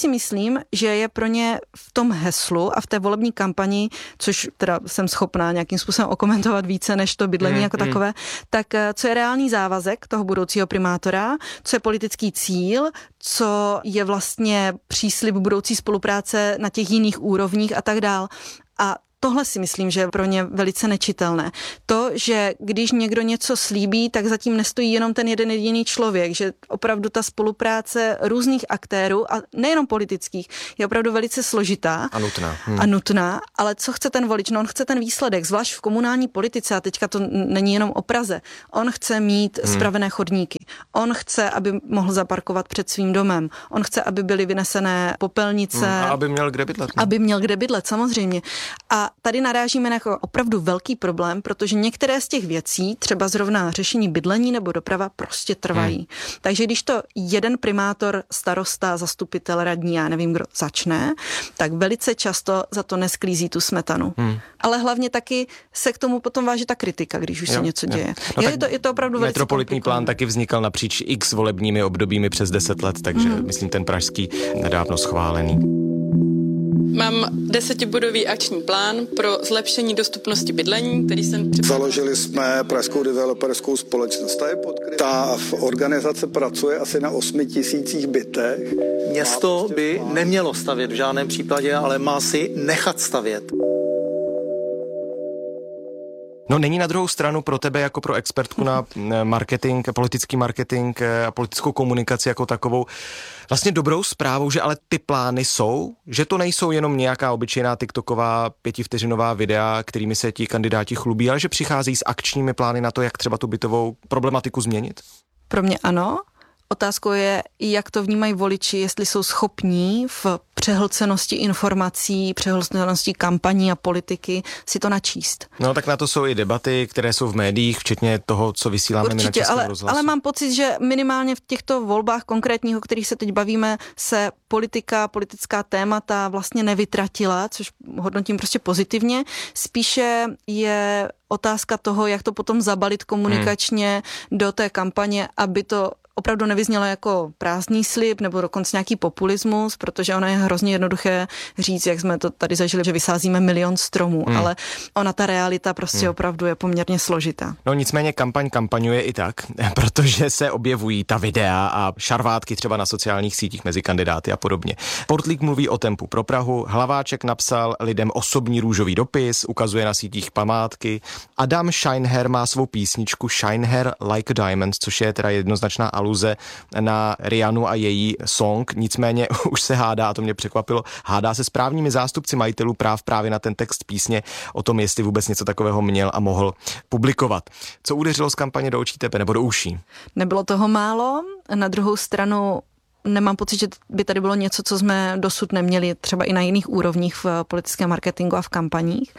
myslím, že je pro ně v tom heslu a v té volební kampani, což teda jsem schopná nějakým způsobem okomentovat více než to bydlení jako takové, tak co je reálný závazek toho budoucího primátora, co je politický cíl, co je vlastně příslib budoucí spolupráce na těch jiných úrovních a tak dál. A tohle si myslím, že je pro ně velice nečitelné. To, že když někdo něco slíbí, tak zatím nestojí jenom ten jeden jediný člověk, že opravdu ta spolupráce různých aktérů, a nejenom politických, je opravdu velice složitá a nutná, ale co chce ten volič? No on chce ten výsledek, zvlášť v komunální politice, a teďka to není jenom o Praze. On chce mít spravené chodníky. On chce, aby mohl zaparkovat před svým domem. On chce, aby byly vynesené popelnice. A aby měl kde bydlet. Aby měl kde bydlet, samozřejmě. A tady narážíme na jako opravdu velký problém, protože některé z těch věcí, třeba zrovna řešení bydlení nebo doprava, prostě trvají. Takže když to jeden primátor, starosta, zastupitel, radní, já nevím, kdo začne, tak velice často za to nesklízí tu smetanu. Ale hlavně taky se k tomu potom váže ta kritika, když už se něco děje. No je to opravdu velice metropolitní plán taky vznikal napříč x volebními obdobími přes 10 let, takže myslím ten pražský nedávno schválený. Mám 10bodový akční plán pro zlepšení dostupnosti bydlení, který jsem Založili jsme Pražskou developerskou společnost. Ta organizace pracuje asi na 8 000 bytech. Město by nemělo stavět v žádném případě, ale má si nechat stavět. No není na druhou stranu pro tebe jako pro expertku na marketing, politický marketing a politickou komunikaci jako takovou vlastně dobrou zprávou, že ale ty plány jsou, že to nejsou jenom nějaká obyčejná tiktoková 5vteřinová videa, kterými se ti kandidáti chlubí, ale že přichází s akčními plány na to, jak třeba tu bytovou problematiku změnit? Pro mě ano. Otázkou je, jak to vnímají voliči, jestli jsou schopní v přehlcenosti informací, přehlcenosti kampaní a politiky si to načíst. No tak na to jsou i debaty, které jsou v médiích, včetně toho, co vysíláme my na Českém rozhlasu. Ale mám pocit, že minimálně v těchto volbách konkrétních, o kterých se teď bavíme, se politická témata vlastně nevytratila, což hodnotím prostě pozitivně. Spíše je otázka toho, jak to potom zabalit komunikačně do té kampaně, aby to opravdu nevyznělo jako prázdný slib nebo dokonce nějaký populismus, protože ono je hrozně jednoduché říct, jak jsme to tady zažili, že vysázíme 1 000 000 stromů, ale ona ta realita prostě opravdu je poměrně složitá. No nicméně kampaňuje i tak, protože se objevují ta videa a šarvátky třeba na sociálních sítích mezi kandidáty a podobně. Portlík mluví o tempu pro Prahu, Hlaváček napsal lidem osobní růžový dopis, ukazuje na sítích památky. Adam Scheinher má svou písničku Scheinher Like a Diamond, což je teda jednoznačná aluze na Rihannu a její song, nicméně už se hádá, a to mě překvapilo, hádá se s právními zástupci majitelů práv právě na ten text písně o tom, jestli vůbec něco takového měl a mohl publikovat. Co udeřilo z kampaně do očí tebe nebo do uší? Nebylo toho málo, na druhou stranu nemám pocit, že by tady bylo něco, co jsme dosud neměli třeba i na jiných úrovních v politickém marketingu a v kampaních.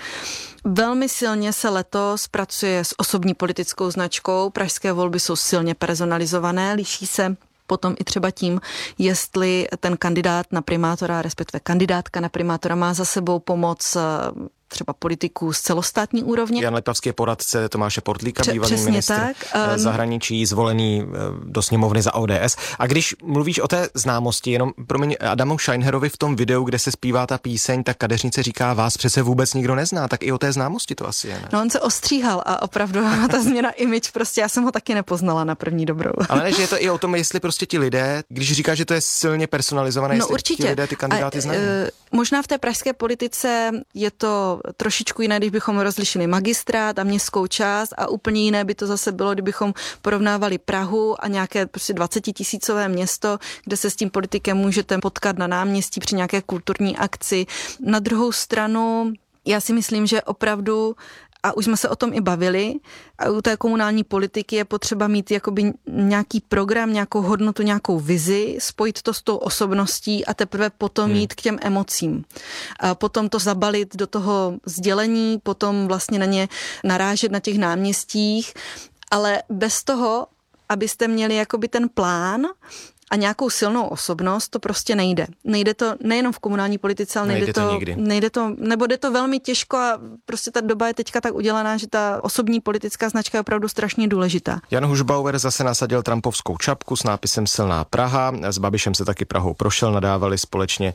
Velmi silně se letos pracuje s osobní politickou značkou. Pražské volby jsou silně personalizované, liší se potom i třeba tím, jestli ten kandidát na primátora, respektive kandidátka na primátora má za sebou pomoc třeba politiků z celostátní úrovně. Jan Letavský je poradce Tomáše Portlíka, bývalý ministr zahraničí, zvolený do sněmovny za ODS. A když mluvíš o té známosti, jenom promiň, Adamu Scheinherovi v tom videu, kde se zpívá ta píseň, tak kadeřnice říká, vás přece vůbec nikdo nezná, tak i o té známosti to asi je, ne? No on se ostříhal a opravdu ta změna image, prostě já jsem ho taky nepoznala na první dobrou. Ale ne, že je to i o tom, jestli prostě ti lidé, když říká, že to je silně personalizované, no, jestli určitě. Ti lidé ty kandidáty znají. Možná v té pražské politice je to trošičku jiné, když bychom rozlišili magistrát a městskou část, a úplně jiné by to zase bylo, kdybychom porovnávali Prahu a nějaké prostě 20 000 město, kde se s tím politikem můžete potkat na náměstí při nějaké kulturní akci. Na druhou stranu, já si myslím, že opravdu, a už jsme se o tom i bavili, a u té komunální politiky je potřeba mít jakoby nějaký program, nějakou hodnotu, nějakou vizi, spojit to s tou osobností a teprve potom jít k těm emocím. A potom to zabalit do toho sdělení, potom vlastně na ně narážet na těch náměstích, ale bez toho, abyste měli jakoby ten plán a nějakou silnou osobnost, to prostě nejde. Nejde to nejenom v komunální politice, ale nejde to, nebo jde to velmi těžko a prostě ta doba je teďka tak udělaná, že ta osobní politická značka je opravdu strašně důležitá. Jan Hušbauer zase nasadil trumpovskou čapku s nápisem Silná Praha. S Babišem se taky Prahou prošel, nadávali společně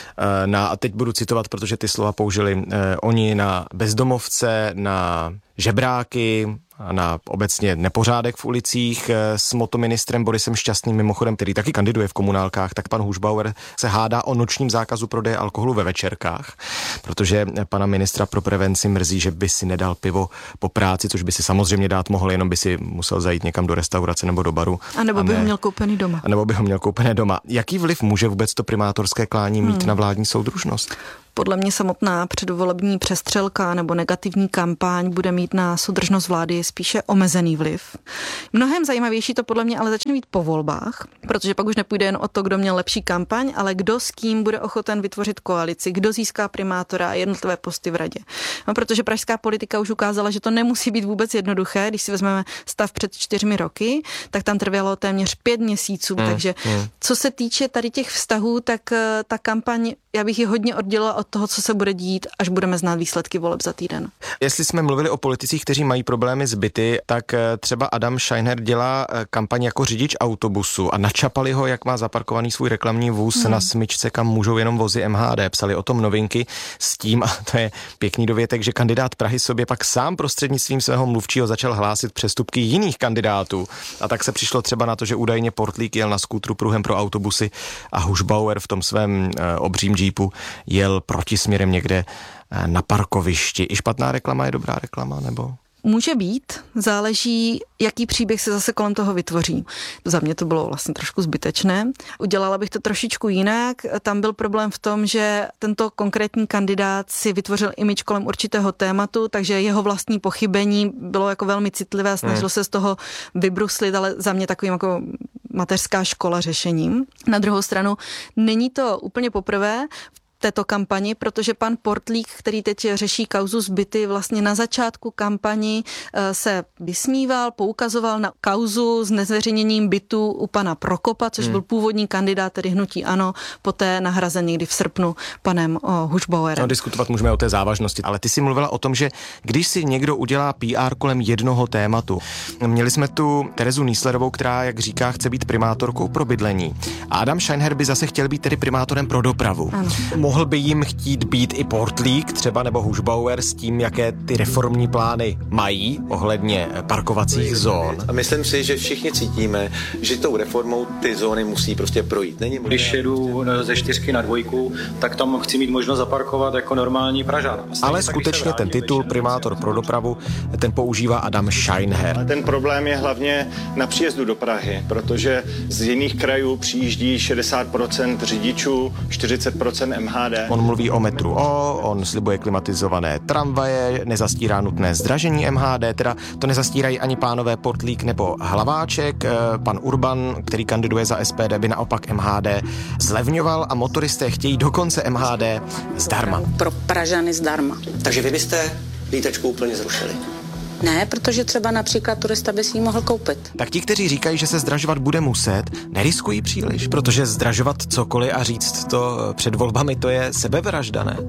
a teď budu citovat, protože ty slova použili oni, na bezdomovce, na žebráky a na obecně nepořádek v ulicích. S motoministrem Borisem Šťastným, mimochodem, který taky kandiduje v komunálkách, tak pan Hušbauer se hádá o nočním zákazu prodeje alkoholu ve večerkách, protože pana ministra pro prevenci mrzí, že by si nedal pivo po práci, což by si samozřejmě dát mohl, jenom by si musel zajít někam do restaurace nebo do baru. A nebo by ho měl koupený doma. A nebo by ho měl koupené doma. Jaký vliv může vůbec to primátorské klání mít na vládní soudružnost? Podle mě samotná předvolební přestřelka nebo negativní kampaň bude mít na soudržnost vlády spíše omezený vliv. Mnohem zajímavější to podle mě ale začne být po volbách, protože pak už nepůjde jen o to, kdo měl lepší kampaň, ale kdo s kým bude ochoten vytvořit koalici, kdo získá primátora a jednotlivé posty v radě. No, protože pražská politika už ukázala, že to nemusí být vůbec jednoduché. Když si vezmeme stav před 4 roky, tak tam trvalo téměř 5 měsíců. Takže co se týče tady těch vztahů, tak ta kampaň, já bych ji hodně oddělila od toho, co se bude dít, až budeme znát výsledky voleb za týden. Jestli jsme mluvili o politicích, kteří mají problémy s byty, tak třeba Adam Scheinher dělá kampaň jako řidič autobusu a načapali ho, jak má zaparkovaný svůj reklamní vůz na smyčce, kam můžou jenom vozy MHD. Psali o tom Novinky s tím, a to je pěkný dovětek, že kandidát Prahy sobě pak sám prostřednictvím svého mluvčího začal hlásit přestupky jiných kandidátů. A tak se přišlo třeba na to, že údajně Portlík jel na skútru pruhem pro autobusy a Hušbauer v tom svém obřím džípu jel protisměrem někde na parkovišti. I špatná reklama je dobrá reklama, nebo? Může být, záleží, jaký příběh se zase kolem toho vytvoří. Za mě to bylo vlastně trošku zbytečné. Udělala bych to trošičku jinak. Tam byl problém v tom, že tento konkrétní kandidát si vytvořil image kolem určitého tématu, takže jeho vlastní pochybení bylo jako velmi citlivé a snažil se z toho vybruslit, ale za mě takovým jako mateřská škola řešením. Na druhou stranu není to úplně poprvé této kampani, protože pan Portlík, který teď řeší kauzu z byty, vlastně na začátku kampani se vysmíval, poukazoval na kauzu s nezveřejněním bytu u pana Prokopa, což byl původní kandidát, tedy hnutí ANO, poté nahrazen někdy v srpnu panem Hušbauerem. No, diskutovat můžeme o té závažnosti, ale ty si mluvila o tom, že když si někdo udělá PR kolem jednoho tématu. Měli jsme tu Terezu Nýslerovou, která, jak říká, chce být primátorkou pro bydlení. A Adam Scheinher by zase chtěl být tedy primátorem pro dopravu. Ano. Mohl by jim chtít být i Portlík třeba nebo Hušbauer s tím, jaké ty reformní plány mají ohledně parkovacích zón. A myslím si, že všichni cítíme, že tou reformou ty zóny musí prostě projít. Když jedu ze 4 na 2, tak tam chci mít možnost zaparkovat jako normální Pražan. Ale skutečně ten titul primátor pro dopravu, ten používá Adam Scheinher. Ale ten problém je hlavně na příjezdu do Prahy, protože z jiných krajů přijíždí 60% řidičů, 40% MHD. On mluví o metru on slibuje klimatizované tramvaje, nezastírá nutné zdražení MHD, teda to nezastírají ani pánové Portlík nebo Hlaváček. Pan Urban, který kandiduje za SPD, by naopak MHD zlevňoval a motoristé chtějí dokonce MHD zdarma. Pro Pražany zdarma. Takže vy byste lítačku úplně zrušili? Ne, protože třeba například turista by si ji mohl koupit. Tak ti, kteří říkají, že se zdražovat bude muset, neriskují příliš, protože zdražovat cokoliv a říct to před volbami, to je sebevražda, ne?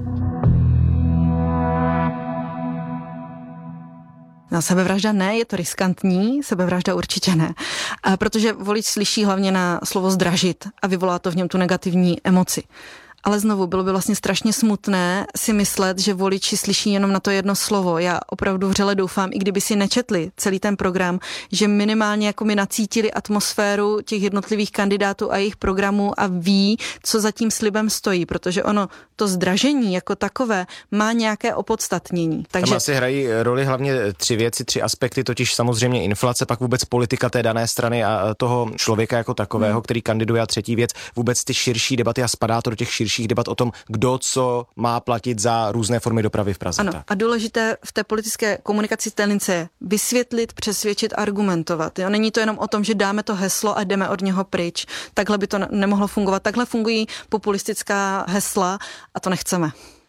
No, sebevražda ne, je to riskantní, sebevražda určitě ne. Protože volič slyší hlavně na slovo zdražit a vyvolá to v něm tu negativní emoci. Ale znovu, bylo by vlastně strašně smutné si myslet, že voliči slyší jenom na to jedno slovo. Já opravdu vřele doufám, i kdyby si nečetli celý ten program, že minimálně jako mi nacítili atmosféru těch jednotlivých kandidátů a jejich programů a ví, co za tím slibem stojí, protože ono, to zdražení jako takové má nějaké opodstatnění. Takže tam asi hrají roli hlavně 3 věci, 3 aspekty, totiž samozřejmě inflace, pak vůbec politika té dané strany a toho člověka jako takového, který kandiduje, a třetí věc, vůbec ty širší debaty, a spadá to do těch širších debat o tom, kdo co má platit za různé formy dopravy v Praze. Ano, a důležité v té politické komunikaci stélnice je vysvětlit, přesvědčit, argumentovat. Jo? Není to jenom o tom, že dáme to heslo a jdeme od něho pryč. Takhle by to nemohlo fungovat. Takhle fungují populistická hesla a to nechceme.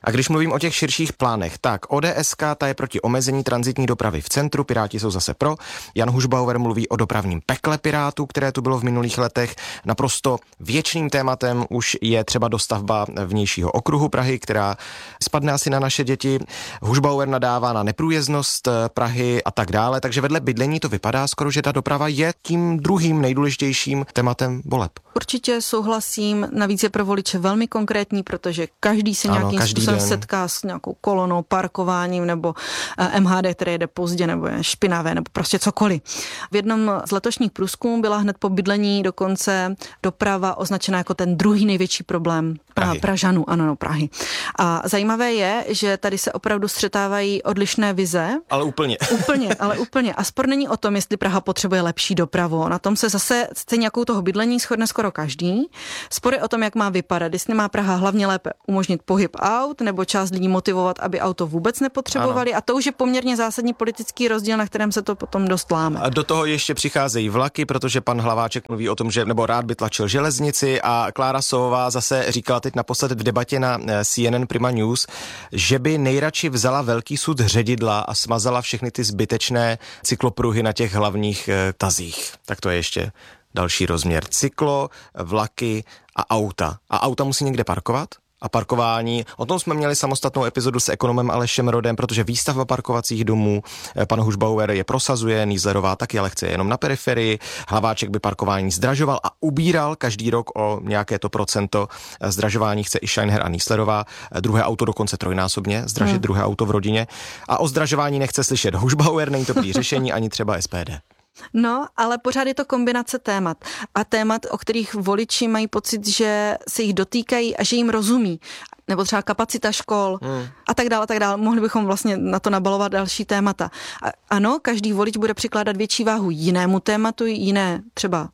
A když mluvím o těch širších plánech, tak ODSK ta je proti omezení tranzitní dopravy v centru, Piráti jsou zase pro. Jan Hušbauer mluví o dopravním pekle Pirátů, které tu bylo v minulých letech. Naprosto věčným tématem už je třeba dostavba vnějšího okruhu Prahy, která spadne asi na naše děti. Hušbauer nadává na neprůjezdnost Prahy a tak dále, takže vedle bydlení to vypadá skoro, že ta doprava je tím druhým nejdůležitějším tématem voleb. Určitě souhlasím, navíc je pro voliče velmi konkrétní, protože každý se nějakým způsobem setká s nějakou kolonou, parkováním nebo MHD, které jede pozdě nebo je špinavé nebo prostě cokoliv. V jednom z letošních průzkumů byla hned po bydlení dokonce doprava označena jako ten druhý největší problém Pražanů, ano, Prahy. A zajímavé je, že tady se opravdu střetávají odlišné vize. Ale úplně. Úplně. A spor není o tom, jestli Praha potřebuje lepší dopravu. Na tom se zase stejně jako u toho bydlení shodne skoro každý. Spor je o tom, jak má vypadat. Jestli má Praha hlavně lépe umožnit pohyb aut, nebo část lidí motivovat, aby auto vůbec nepotřebovali. Ano. A to už je poměrně zásadní politický rozdíl, na kterém se to potom dost láme. A do toho ještě přicházejí vlaky, protože pan Hlaváček mluví o tom, že nebo rád by tlačil železnici, a Klára Sovová zase říkala teď naposled v debatě na CNN Prima News, že by nejradši vzala velký sud ředidla a smazala všechny ty zbytečné cyklopruhy na těch hlavních tazích. Tak to je ještě další rozměr. Cyklo, vlaky a auta. A auta musí někde parkovat? A parkování, o tom jsme měli samostatnou epizodu s ekonomem Alešem Rodem, protože výstavba parkovacích domů, pan Hušbauer je prosazuje, Nieslerová taky, ale chce jenom na periferii. Hlaváček by parkování zdražoval a ubíral každý rok o nějaké to procento. Zdražování chce i Scheinher a Nieslerová. Druhé auto dokonce trojnásobně zdražit, druhé auto v rodině. A o zdražování nechce slyšet Hušbauer, není to prý řešení ani třeba SPD. No, ale pořád je to kombinace témat. A témat, o kterých voliči mají pocit, že se jich dotýkají a že jim rozumí. Nebo třeba kapacita škol a tak dále, tak dále. Mohli bychom vlastně na to nabalovat další témata. A ano, každý volič bude přikládat větší váhu jinému tématu, jiné třeba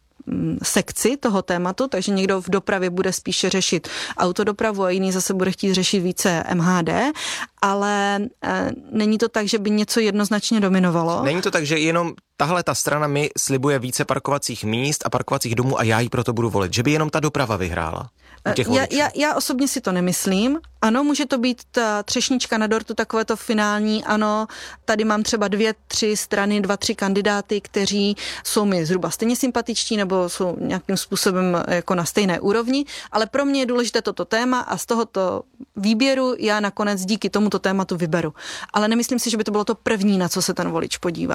sekci toho tématu, takže někdo v dopravě bude spíše řešit autodopravu a jiný zase bude chtít řešit více MHD, ale není to tak, že by něco jednoznačně dominovalo. Není to tak, že jenom tahle ta strana mi slibuje více parkovacích míst a parkovacích domů a já jí proto budu volit, že by jenom ta doprava vyhrála. Já osobně si to nemyslím. Ano, může to být ta třešnička na dortu, takové to finální, ano, tady mám třeba 2-3 strany, 2-3 kandidáty, kteří jsou mi zhruba stejně sympatičtí nebo jsou nějakým způsobem jako na stejné úrovni, ale pro mě je důležité toto téma a z tohoto výběru já nakonec díky tomuto tématu vyberu. Ale nemyslím si, že by to bylo to první, na co se ten volič podívá.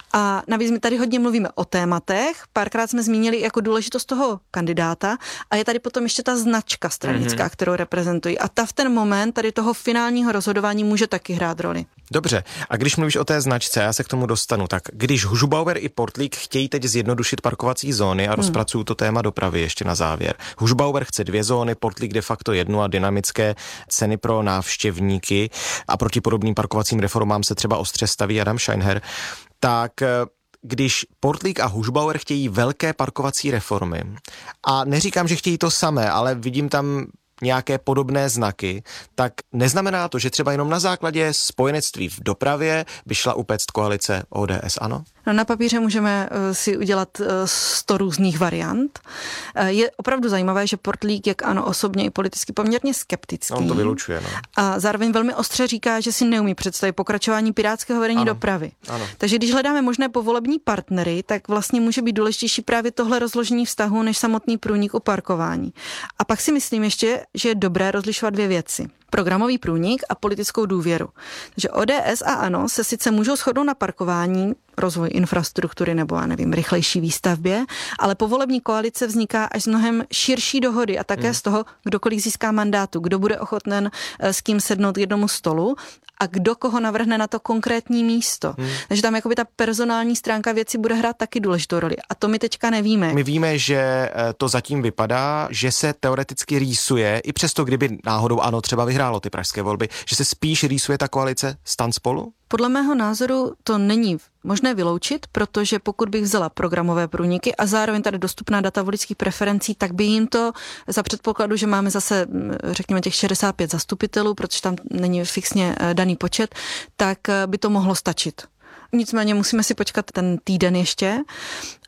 A navíc my tady hodně mluvíme o tématech, párkrát jsme zmínili jako důležitost toho kandidáta a je tady potom ještě ta značka stranická, kterou reprezentují. A ta v ten moment tady toho finálního rozhodování může taky hrát roli. Dobře, a když mluvíš o té značce, já se k tomu dostanu, tak když Hušbauer i Portlík chtějí teď zjednodušit parkovací zóny a rozpracují to téma dopravy ještě na závěr. Hušbauer chce 2 zóny, Portlík de facto 1 a dynamické ceny pro návštěvníky a proti podobným parkovacím reformám se třeba ostře staví Adam Scheinher, tak když Portlík a Hušbauer chtějí velké parkovací reformy, a neříkám, že chtějí to samé, ale vidím tam nějaké podobné znaky, tak neznamená to, že třeba jenom na základě spojenectví v dopravě by šla upéct koalice ODS, ano? No, na papíře můžeme si udělat 100 různých variant. Je opravdu zajímavé, že Portlík, jak ano, osobně i politicky poměrně skeptický. On to vylučuje, no. A zároveň velmi ostře říká, že si neumí představit pokračování pirátského vedení dopravy. Ano. Takže když hledáme možné povolební partnery, tak vlastně může být důležitější právě tohle rozložení vztahu než samotný průnik u parkování. A pak si myslím ještě, že je dobré rozlišovat 2 věci. Programový průnik a politickou důvěru. Takže ODS a ANO se sice můžou shodnout na parkování, rozvoj infrastruktury nebo, já nevím, rychlejší výstavbě, ale povolební koalice vzniká až z mnohem širší dohody a také z toho, kdo kolik získá mandátu, kdo bude ochoten s kým sednout k jednomu stolu a kdo koho navrhne na to konkrétní místo. Takže tam jakoby ta personální stránka věci bude hrát taky důležitou roli. A to my teďka nevíme. My víme, že to zatím vypadá, že se teoreticky rýsuje, i přesto, kdyby náhodou ANO třeba vyhrálo ty pražské volby, že se spíš rýsuje ta koalice STAN Spolu? Podle mého názoru to není možné vyloučit, protože pokud bych vzala programové průniky a zároveň tady dostupná data voličských preferencí, tak by jim to za předpokladu, že máme zase, řekněme, těch 65 zastupitelů, protože tam není fixně daný počet, tak by to mohlo stačit. Nicméně musíme si počkat ten týden ještě.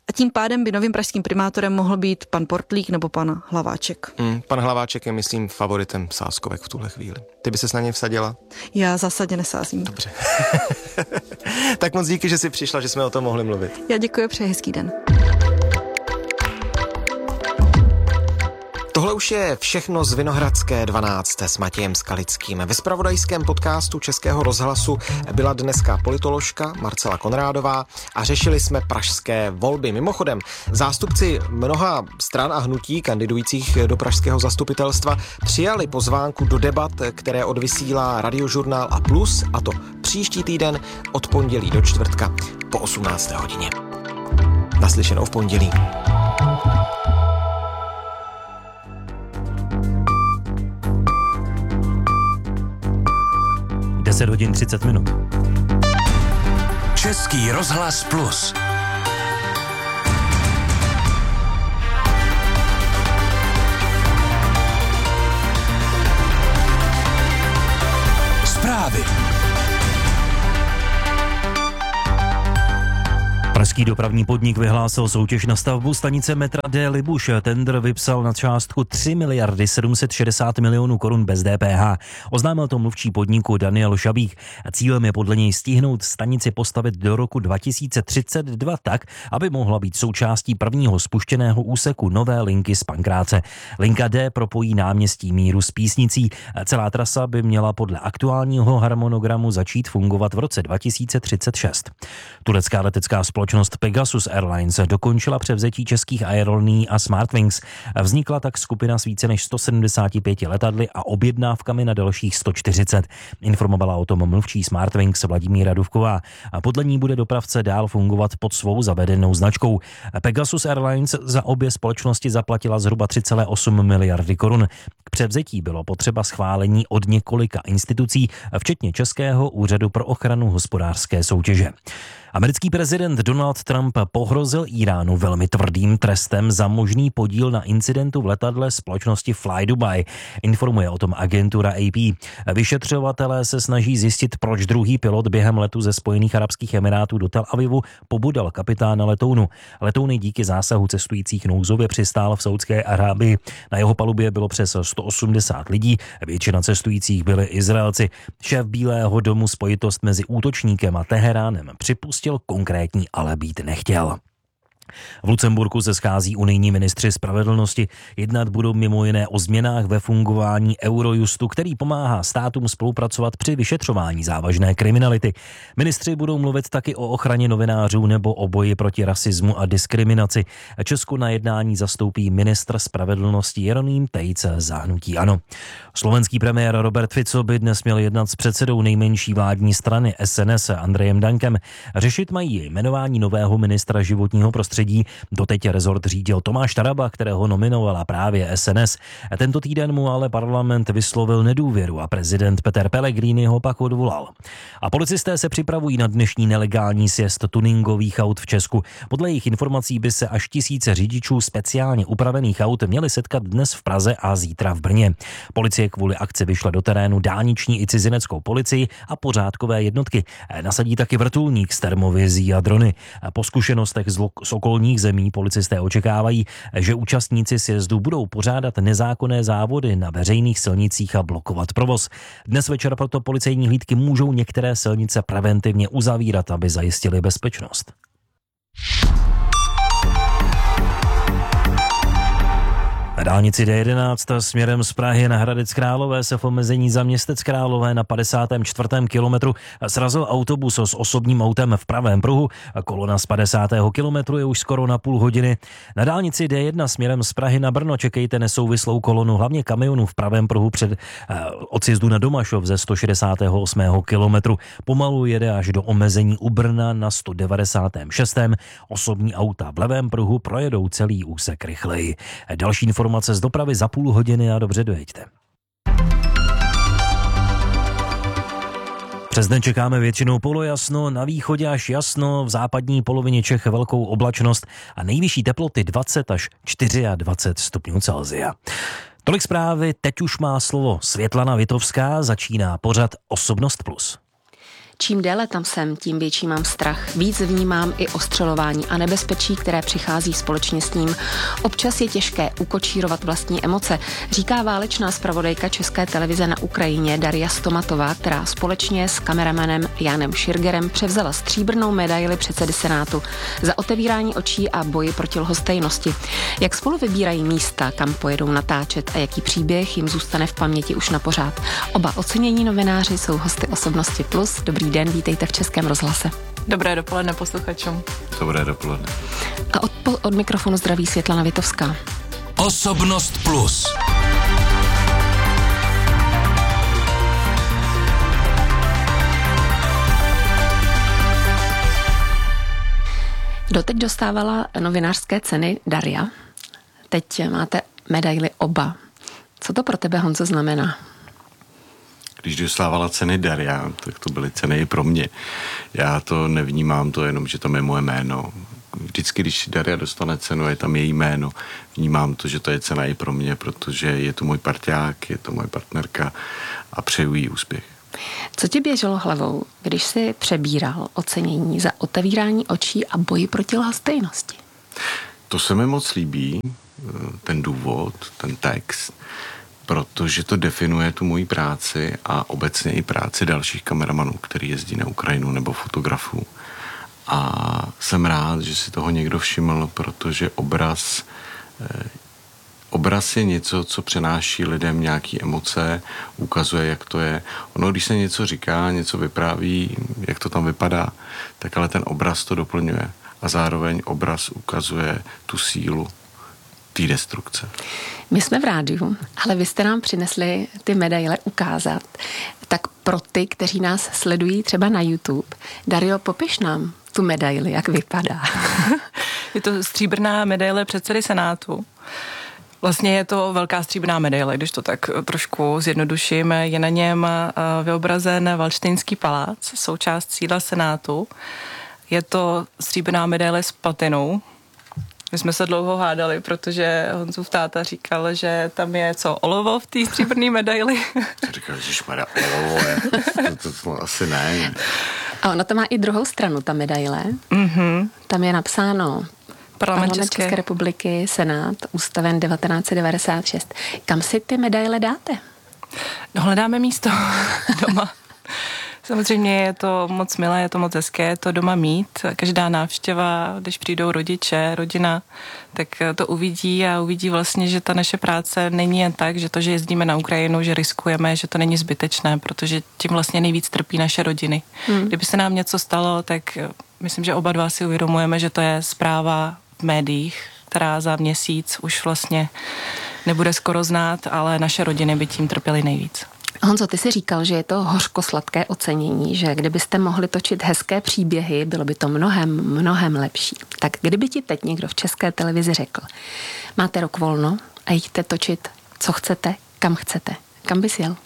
A tím pádem by novým pražským primátorem mohl být pan Portlík nebo pan Hlaváček. Pan Hlaváček je, myslím, favoritem sázkovek v tuhle chvíli. Ty by ses na ně vsadila? Já zásadně nesázím. Dobře. Tak moc díky, že jsi přišla, že jsme o tom mohli mluvit. Já děkuji, přeji hezký den. Tohle už je všechno z Vinohradské 12 s Matějem Skalickým. Ve zpravodajském podcastu Českého rozhlasu byla dneska politoložka Marcela Konrádová a řešili jsme pražské volby. Mimochodem, zástupci mnoha stran a hnutí kandidujících do pražského zastupitelstva přijali pozvánku do debat, které odvysílá Radiožurnál a Plus, a to příští týden od pondělí do čtvrtka po 18. hodině. Naslyšenou v pondělí. 10 hodin 30 minut. Český rozhlas Plus. Zprávy. Pražský dopravní podnik vyhlásil soutěž na stavbu stanice metra D. Libuš. Tendr vypsal na částku 3 miliardy 760 milionů korun bez DPH. Oznámil to mluvčí podniku Daniel Šabík. Cílem je podle něj stihnout stanici postavit do roku 2032 tak, aby mohla být součástí prvního spuštěného úseku nové linky z Pankráce. Linka D propojí náměstí Míru s Písnicí. Celá trasa by měla podle aktuálního harmonogramu začít fungovat v roce 2036. Turecká letecká společnost Pegasus Airlines dokončila převzetí českých aerolinií a Smartwings. Vznikla tak skupina s více než 175 letadly a objednávkami na dalších 140. Informovala o tom mluvčí Smartwings Vladimíra Duvková. Podle ní bude dopravce dál fungovat pod svou zavedenou značkou. Pegasus Airlines za obě společnosti zaplatila zhruba 3,8 miliardy korun. K převzetí bylo potřeba schválení od několika institucí, včetně Českého úřadu pro ochranu hospodářské soutěže. Americký prezident Donald Trump pohrozil Íránu velmi tvrdým trestem za možný podíl na incidentu v letadle společnosti Fly Dubai. Informuje o tom agentura AP. Vyšetřovatelé se snaží zjistit, proč druhý pilot během letu ze Spojených arabských emirátů do Tel Avivu pobudal kapitána letounu. Letoun díky zásahu cestujících nouzově přistál v Saúdské Arábii. Na jeho palubě bylo přes 180 lidí, většina cestujících byli Izraelci. Šéf Bílého domu spojitost mezi útočníkem a Teheránem připustil, konkrétní ale být nechtěl. V Lucemburku se schází unijní ministři spravedlnosti. Jednat budou mimo jiné o změnách ve fungování Eurojustu, který pomáhá státům spolupracovat při vyšetřování závažné kriminality. Ministři budou mluvit taky o ochraně novinářů nebo o boji proti rasismu a diskriminaci. Česko na jednání zastoupí ministr spravedlnosti Jeroným Tejc za hnutí ANO. Slovenský premiér Robert Fico by dnes měl jednat s předsedou nejmenší vládní strany SNS Andrejem Dankem. Řešit mají jmenování nového ministra životního prostředí. Doteď rezort řídil Tomáš Taraba, kterého nominovala právě SNS. Tento týden mu ale parlament vyslovil nedůvěru a prezident Peter Pellegrini ho pak odvolal. A policisté se připravují na dnešní nelegální sjezd tuningových aut v Česku. Podle jejich informací by se až 1000 řidičů speciálně upravených aut měli setkat dnes v Praze a zítra v Brně. Policie kvůli akci vyšla do terénu dálniční i cizineckou policii a pořádkové jednotky. Nasadí taky vrtulník s termovizí a drony. Po zkušenostech z okolních zemí policisté očekávají, že účastníci sjezdu budou pořádat nezákonné závody na veřejných silnicích a blokovat provoz. Dnes večer proto policejní hlídky můžou některé silnice preventivně uzavírat, aby zajistili bezpečnost. Na dálnici D11 směrem z Prahy na Hradec Králové se v omezení za Městec Králové na 54. kilometru srazil autobus s osobním autem v pravém pruhu. Kolona z 50. kilometru je už skoro na půl hodiny. Na dálnici D1 směrem z Prahy na Brno čekejte nesouvislou kolonu, hlavně kamionů v pravém pruhu před odjezdu na Domašov ze 168. kilometru. Pomalu jede až do omezení u Brna na 196. Osobní auta v levém pruhu projedou celý úsek rychleji. Další informace z dopravy za půl hodiny a dobře dojeďte. Přes den čekáme většinou polojasno, na východě až jasno, v západní polovině Čech velkou oblačnost a nejvyšší teploty 20 až 24 stupňů Celsia. Tolik zprávy, teď už má slovo Světlana Vitovská, začíná pořad Osobnost Plus. Čím déle tam jsem, tím větší mám strach. Víc vnímám i ostřelování a nebezpečí, které přichází společně s ním. Občas je těžké ukočírovat vlastní emoce, říká válečná zpravodajka České televize na Ukrajině Daria Stomatová, která společně s kameramanem Janem Širgerem převzala stříbrnou medaili předsedy Senátu za otevírání očí a boji proti lhostejnosti. Jak spolu vybírají místa, kam pojedou natáčet a jaký příběh jim zůstane v paměti už na pořád. Oba ocenění novináři jsou hosty Osobnosti Plus. Dobrý den, vítejte v Českém rozhlase. Dobré dopoledne posluchačům. Dobré dopoledne. A od mikrofonu zdraví Světlana Vitovská. Osobnost Plus. Doteď dostávala novinářské ceny Daria. Teď máte medaily oba. Co to pro tebe, Honzo, znamená? Když dostávala ceny Daria, tak to byly ceny i pro mě. Já to nevnímám to jenom, že tam je moje jméno. Vždycky, když Daria dostane cenu, je tam její jméno. Vnímám to, že to je cena i pro mě, protože je to můj parťák, je to moje partnerka a přeju jí úspěch. Co ti běželo hlavou, když jsi přebíral ocenění za otevírání očí a boji proti lhostejnosti? To se mi moc líbí, ten důvod, ten text, protože to definuje tu moji práci a obecně i práci dalších kameramanů, který jezdí na Ukrajinu nebo fotografů. A jsem rád, že si toho někdo všiml, protože obraz je něco, co přenáší lidem nějaký emoce, ukazuje, jak to je. Ono, když se něco říká, něco vypráví, jak to tam vypadá, tak ale ten obraz to doplňuje. A zároveň obraz ukazuje tu sílu té destrukce. My jsme v rádiu, ale vy jste nám přinesli ty medaile ukázat. Tak pro ty, kteří nás sledují třeba na YouTube, Dario, popiš nám tu medaili, jak vypadá. Je to stříbrná medaile předsedy Senátu. Vlastně je to velká stříbrná medaile, když to tak trošku zjednoduším. Je na něm vyobrazen Valdštejnský palác, součást sídla Senátu. Je to stříbrná medaile s patinou. My jsme se dlouho hádali, protože Honzův táta říkal, že tam je olovo v té stříbrné medaili. Říkal, ježišmarja, olovo je. To asi ne. A ona to má i druhou stranu, ta medaile. Mm-hmm. Tam je napsáno Parlament České republiky, Senát, ustaven 1996. Kam si ty medaile dáte? No, hledáme místo doma. Samozřejmě je to moc milé, je to moc hezké to doma mít. Každá návštěva, když přijdou rodiče, rodina, tak to uvidí a uvidí vlastně, že ta naše práce není jen tak, že to, že jezdíme na Ukrajinu, že riskujeme, že to není zbytečné, protože tím vlastně nejvíc trpí naše rodiny. Kdyby se nám něco stalo, tak myslím, že oba dva si uvědomujeme, že to je zpráva v médiích, která za měsíc už vlastně nebude skoro znát, ale naše rodiny by tím trpěly nejvíc. Honzo, ty jsi říkal, že je to hořkosladké ocenění, že kdybyste mohli točit hezké příběhy, bylo by to mnohem lepší. Tak kdyby ti teď někdo v České televizi řekl, máte rok volno a jdete točit, co chcete, kam bys jel?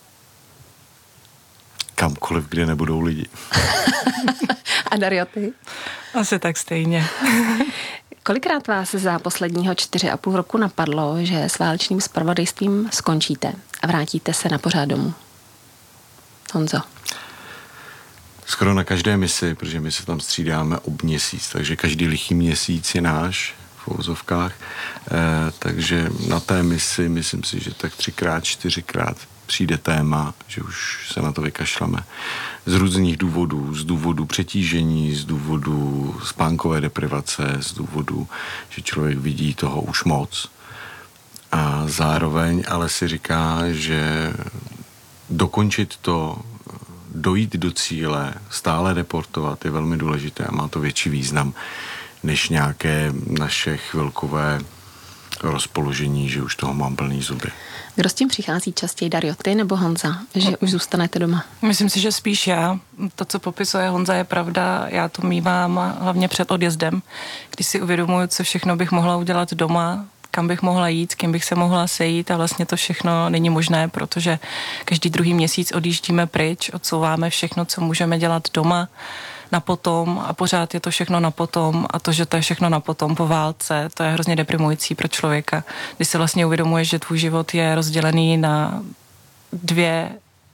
Kamkoliv, kde nebudou lidi. A Dario, ty? Asi tak stejně. Kolikrát vás za posledního 4,5 roku napadlo, že s válečným zpravodajstvím skončíte a vrátíte se na pořád domů? Honzo. Skoro na každé misi, protože my se tam střídáme ob měsíc, takže každý lichý měsíc je náš v uvozovkách, takže na té misi myslím si, že tak 3x, 4x přijde téma, že už se na to vykašleme. Z různých důvodů, z důvodu přetížení, z důvodu spánkové deprivace, z důvodu, že člověk vidí toho už moc. A zároveň ale si říká, že dokončit to, dojít do cíle, stále reportovat je velmi důležité a má to větší význam než nějaké naše chvilkové rozpoložení, že už toho mám plný zuby. Kdo s tím přichází častěji, Dario, ty nebo Honza, že už zůstanete doma? Myslím si, že spíš já. To, co popisuje Honza, je pravda. Já to mívám hlavně před odjezdem, když si uvědomuji, co všechno bych mohla udělat doma, kam bych mohla jít, s kým bych se mohla sejít a vlastně to všechno není možné, protože každý druhý měsíc odjíždíme pryč, odsouváme všechno, co můžeme dělat doma, na potom a pořád je to všechno na potom a to, že to je všechno na potom po válce, to je hrozně deprimující pro člověka, když si vlastně uvědomuješ, že tvůj život je rozdělený na dvě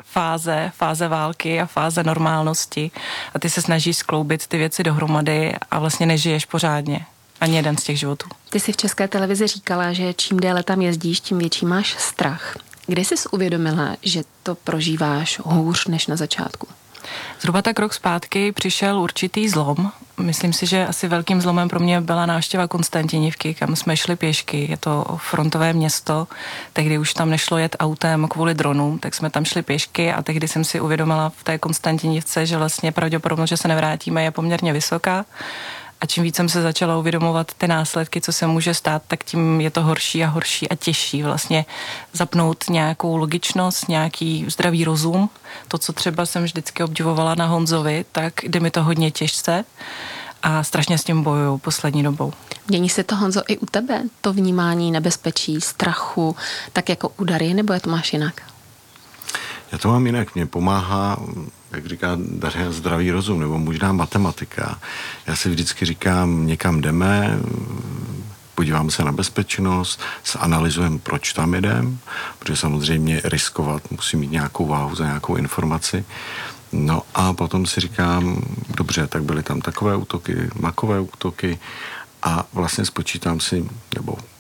fáze války a fáze normálnosti a ty se snažíš skloubit ty věci dohromady a vlastně nežiješ pořádně. Ani jeden z těch životů. Ty jsi v České televizi říkala, že čím déle tam jezdíš, tím větší máš strach. Kdy jsi uvědomila, že to prožíváš hůř než na začátku? Zhruba tak rok zpátky přišel určitý zlom. Myslím si, že asi velkým zlomem pro mě byla návštěva Konstantinivky, kam jsme šli pěšky. Je to frontové město, tehdy už tam nešlo jet autem kvůli dronům, tak jsme tam šli pěšky a tehdy jsem si uvědomila v té Konstantinivce, že vlastně pravděpodobnost, že se nevrátíme, je poměrně vysoká. A čím víc jsem se začala uvědomovat ty následky, co se může stát, tak tím je to horší a horší a těžší vlastně zapnout nějakou logičnost, nějaký zdravý rozum. To, co třeba jsem vždycky obdivovala na Honzovi, tak jde mi to hodně těžce a strašně s tím bojuju poslední dobou. Mění se to, Honzo, i u tebe? To vnímání nebezpečí, strachu, tak jako u Dary, nebo je to máš jinak? Já to mám jinak. Mě pomáhá, jak říká Daria, zdravý rozum, nebo možná matematika. Já si vždycky říkám, někam jdeme, podíváme se na bezpečnost, analyzujeme, proč tam jedeme, protože samozřejmě riskovat musí mít nějakou váhu za nějakou informaci. No a potom si říkám, dobře, tak byly tam takové útoky, makové útoky a vlastně spočítám si, nebo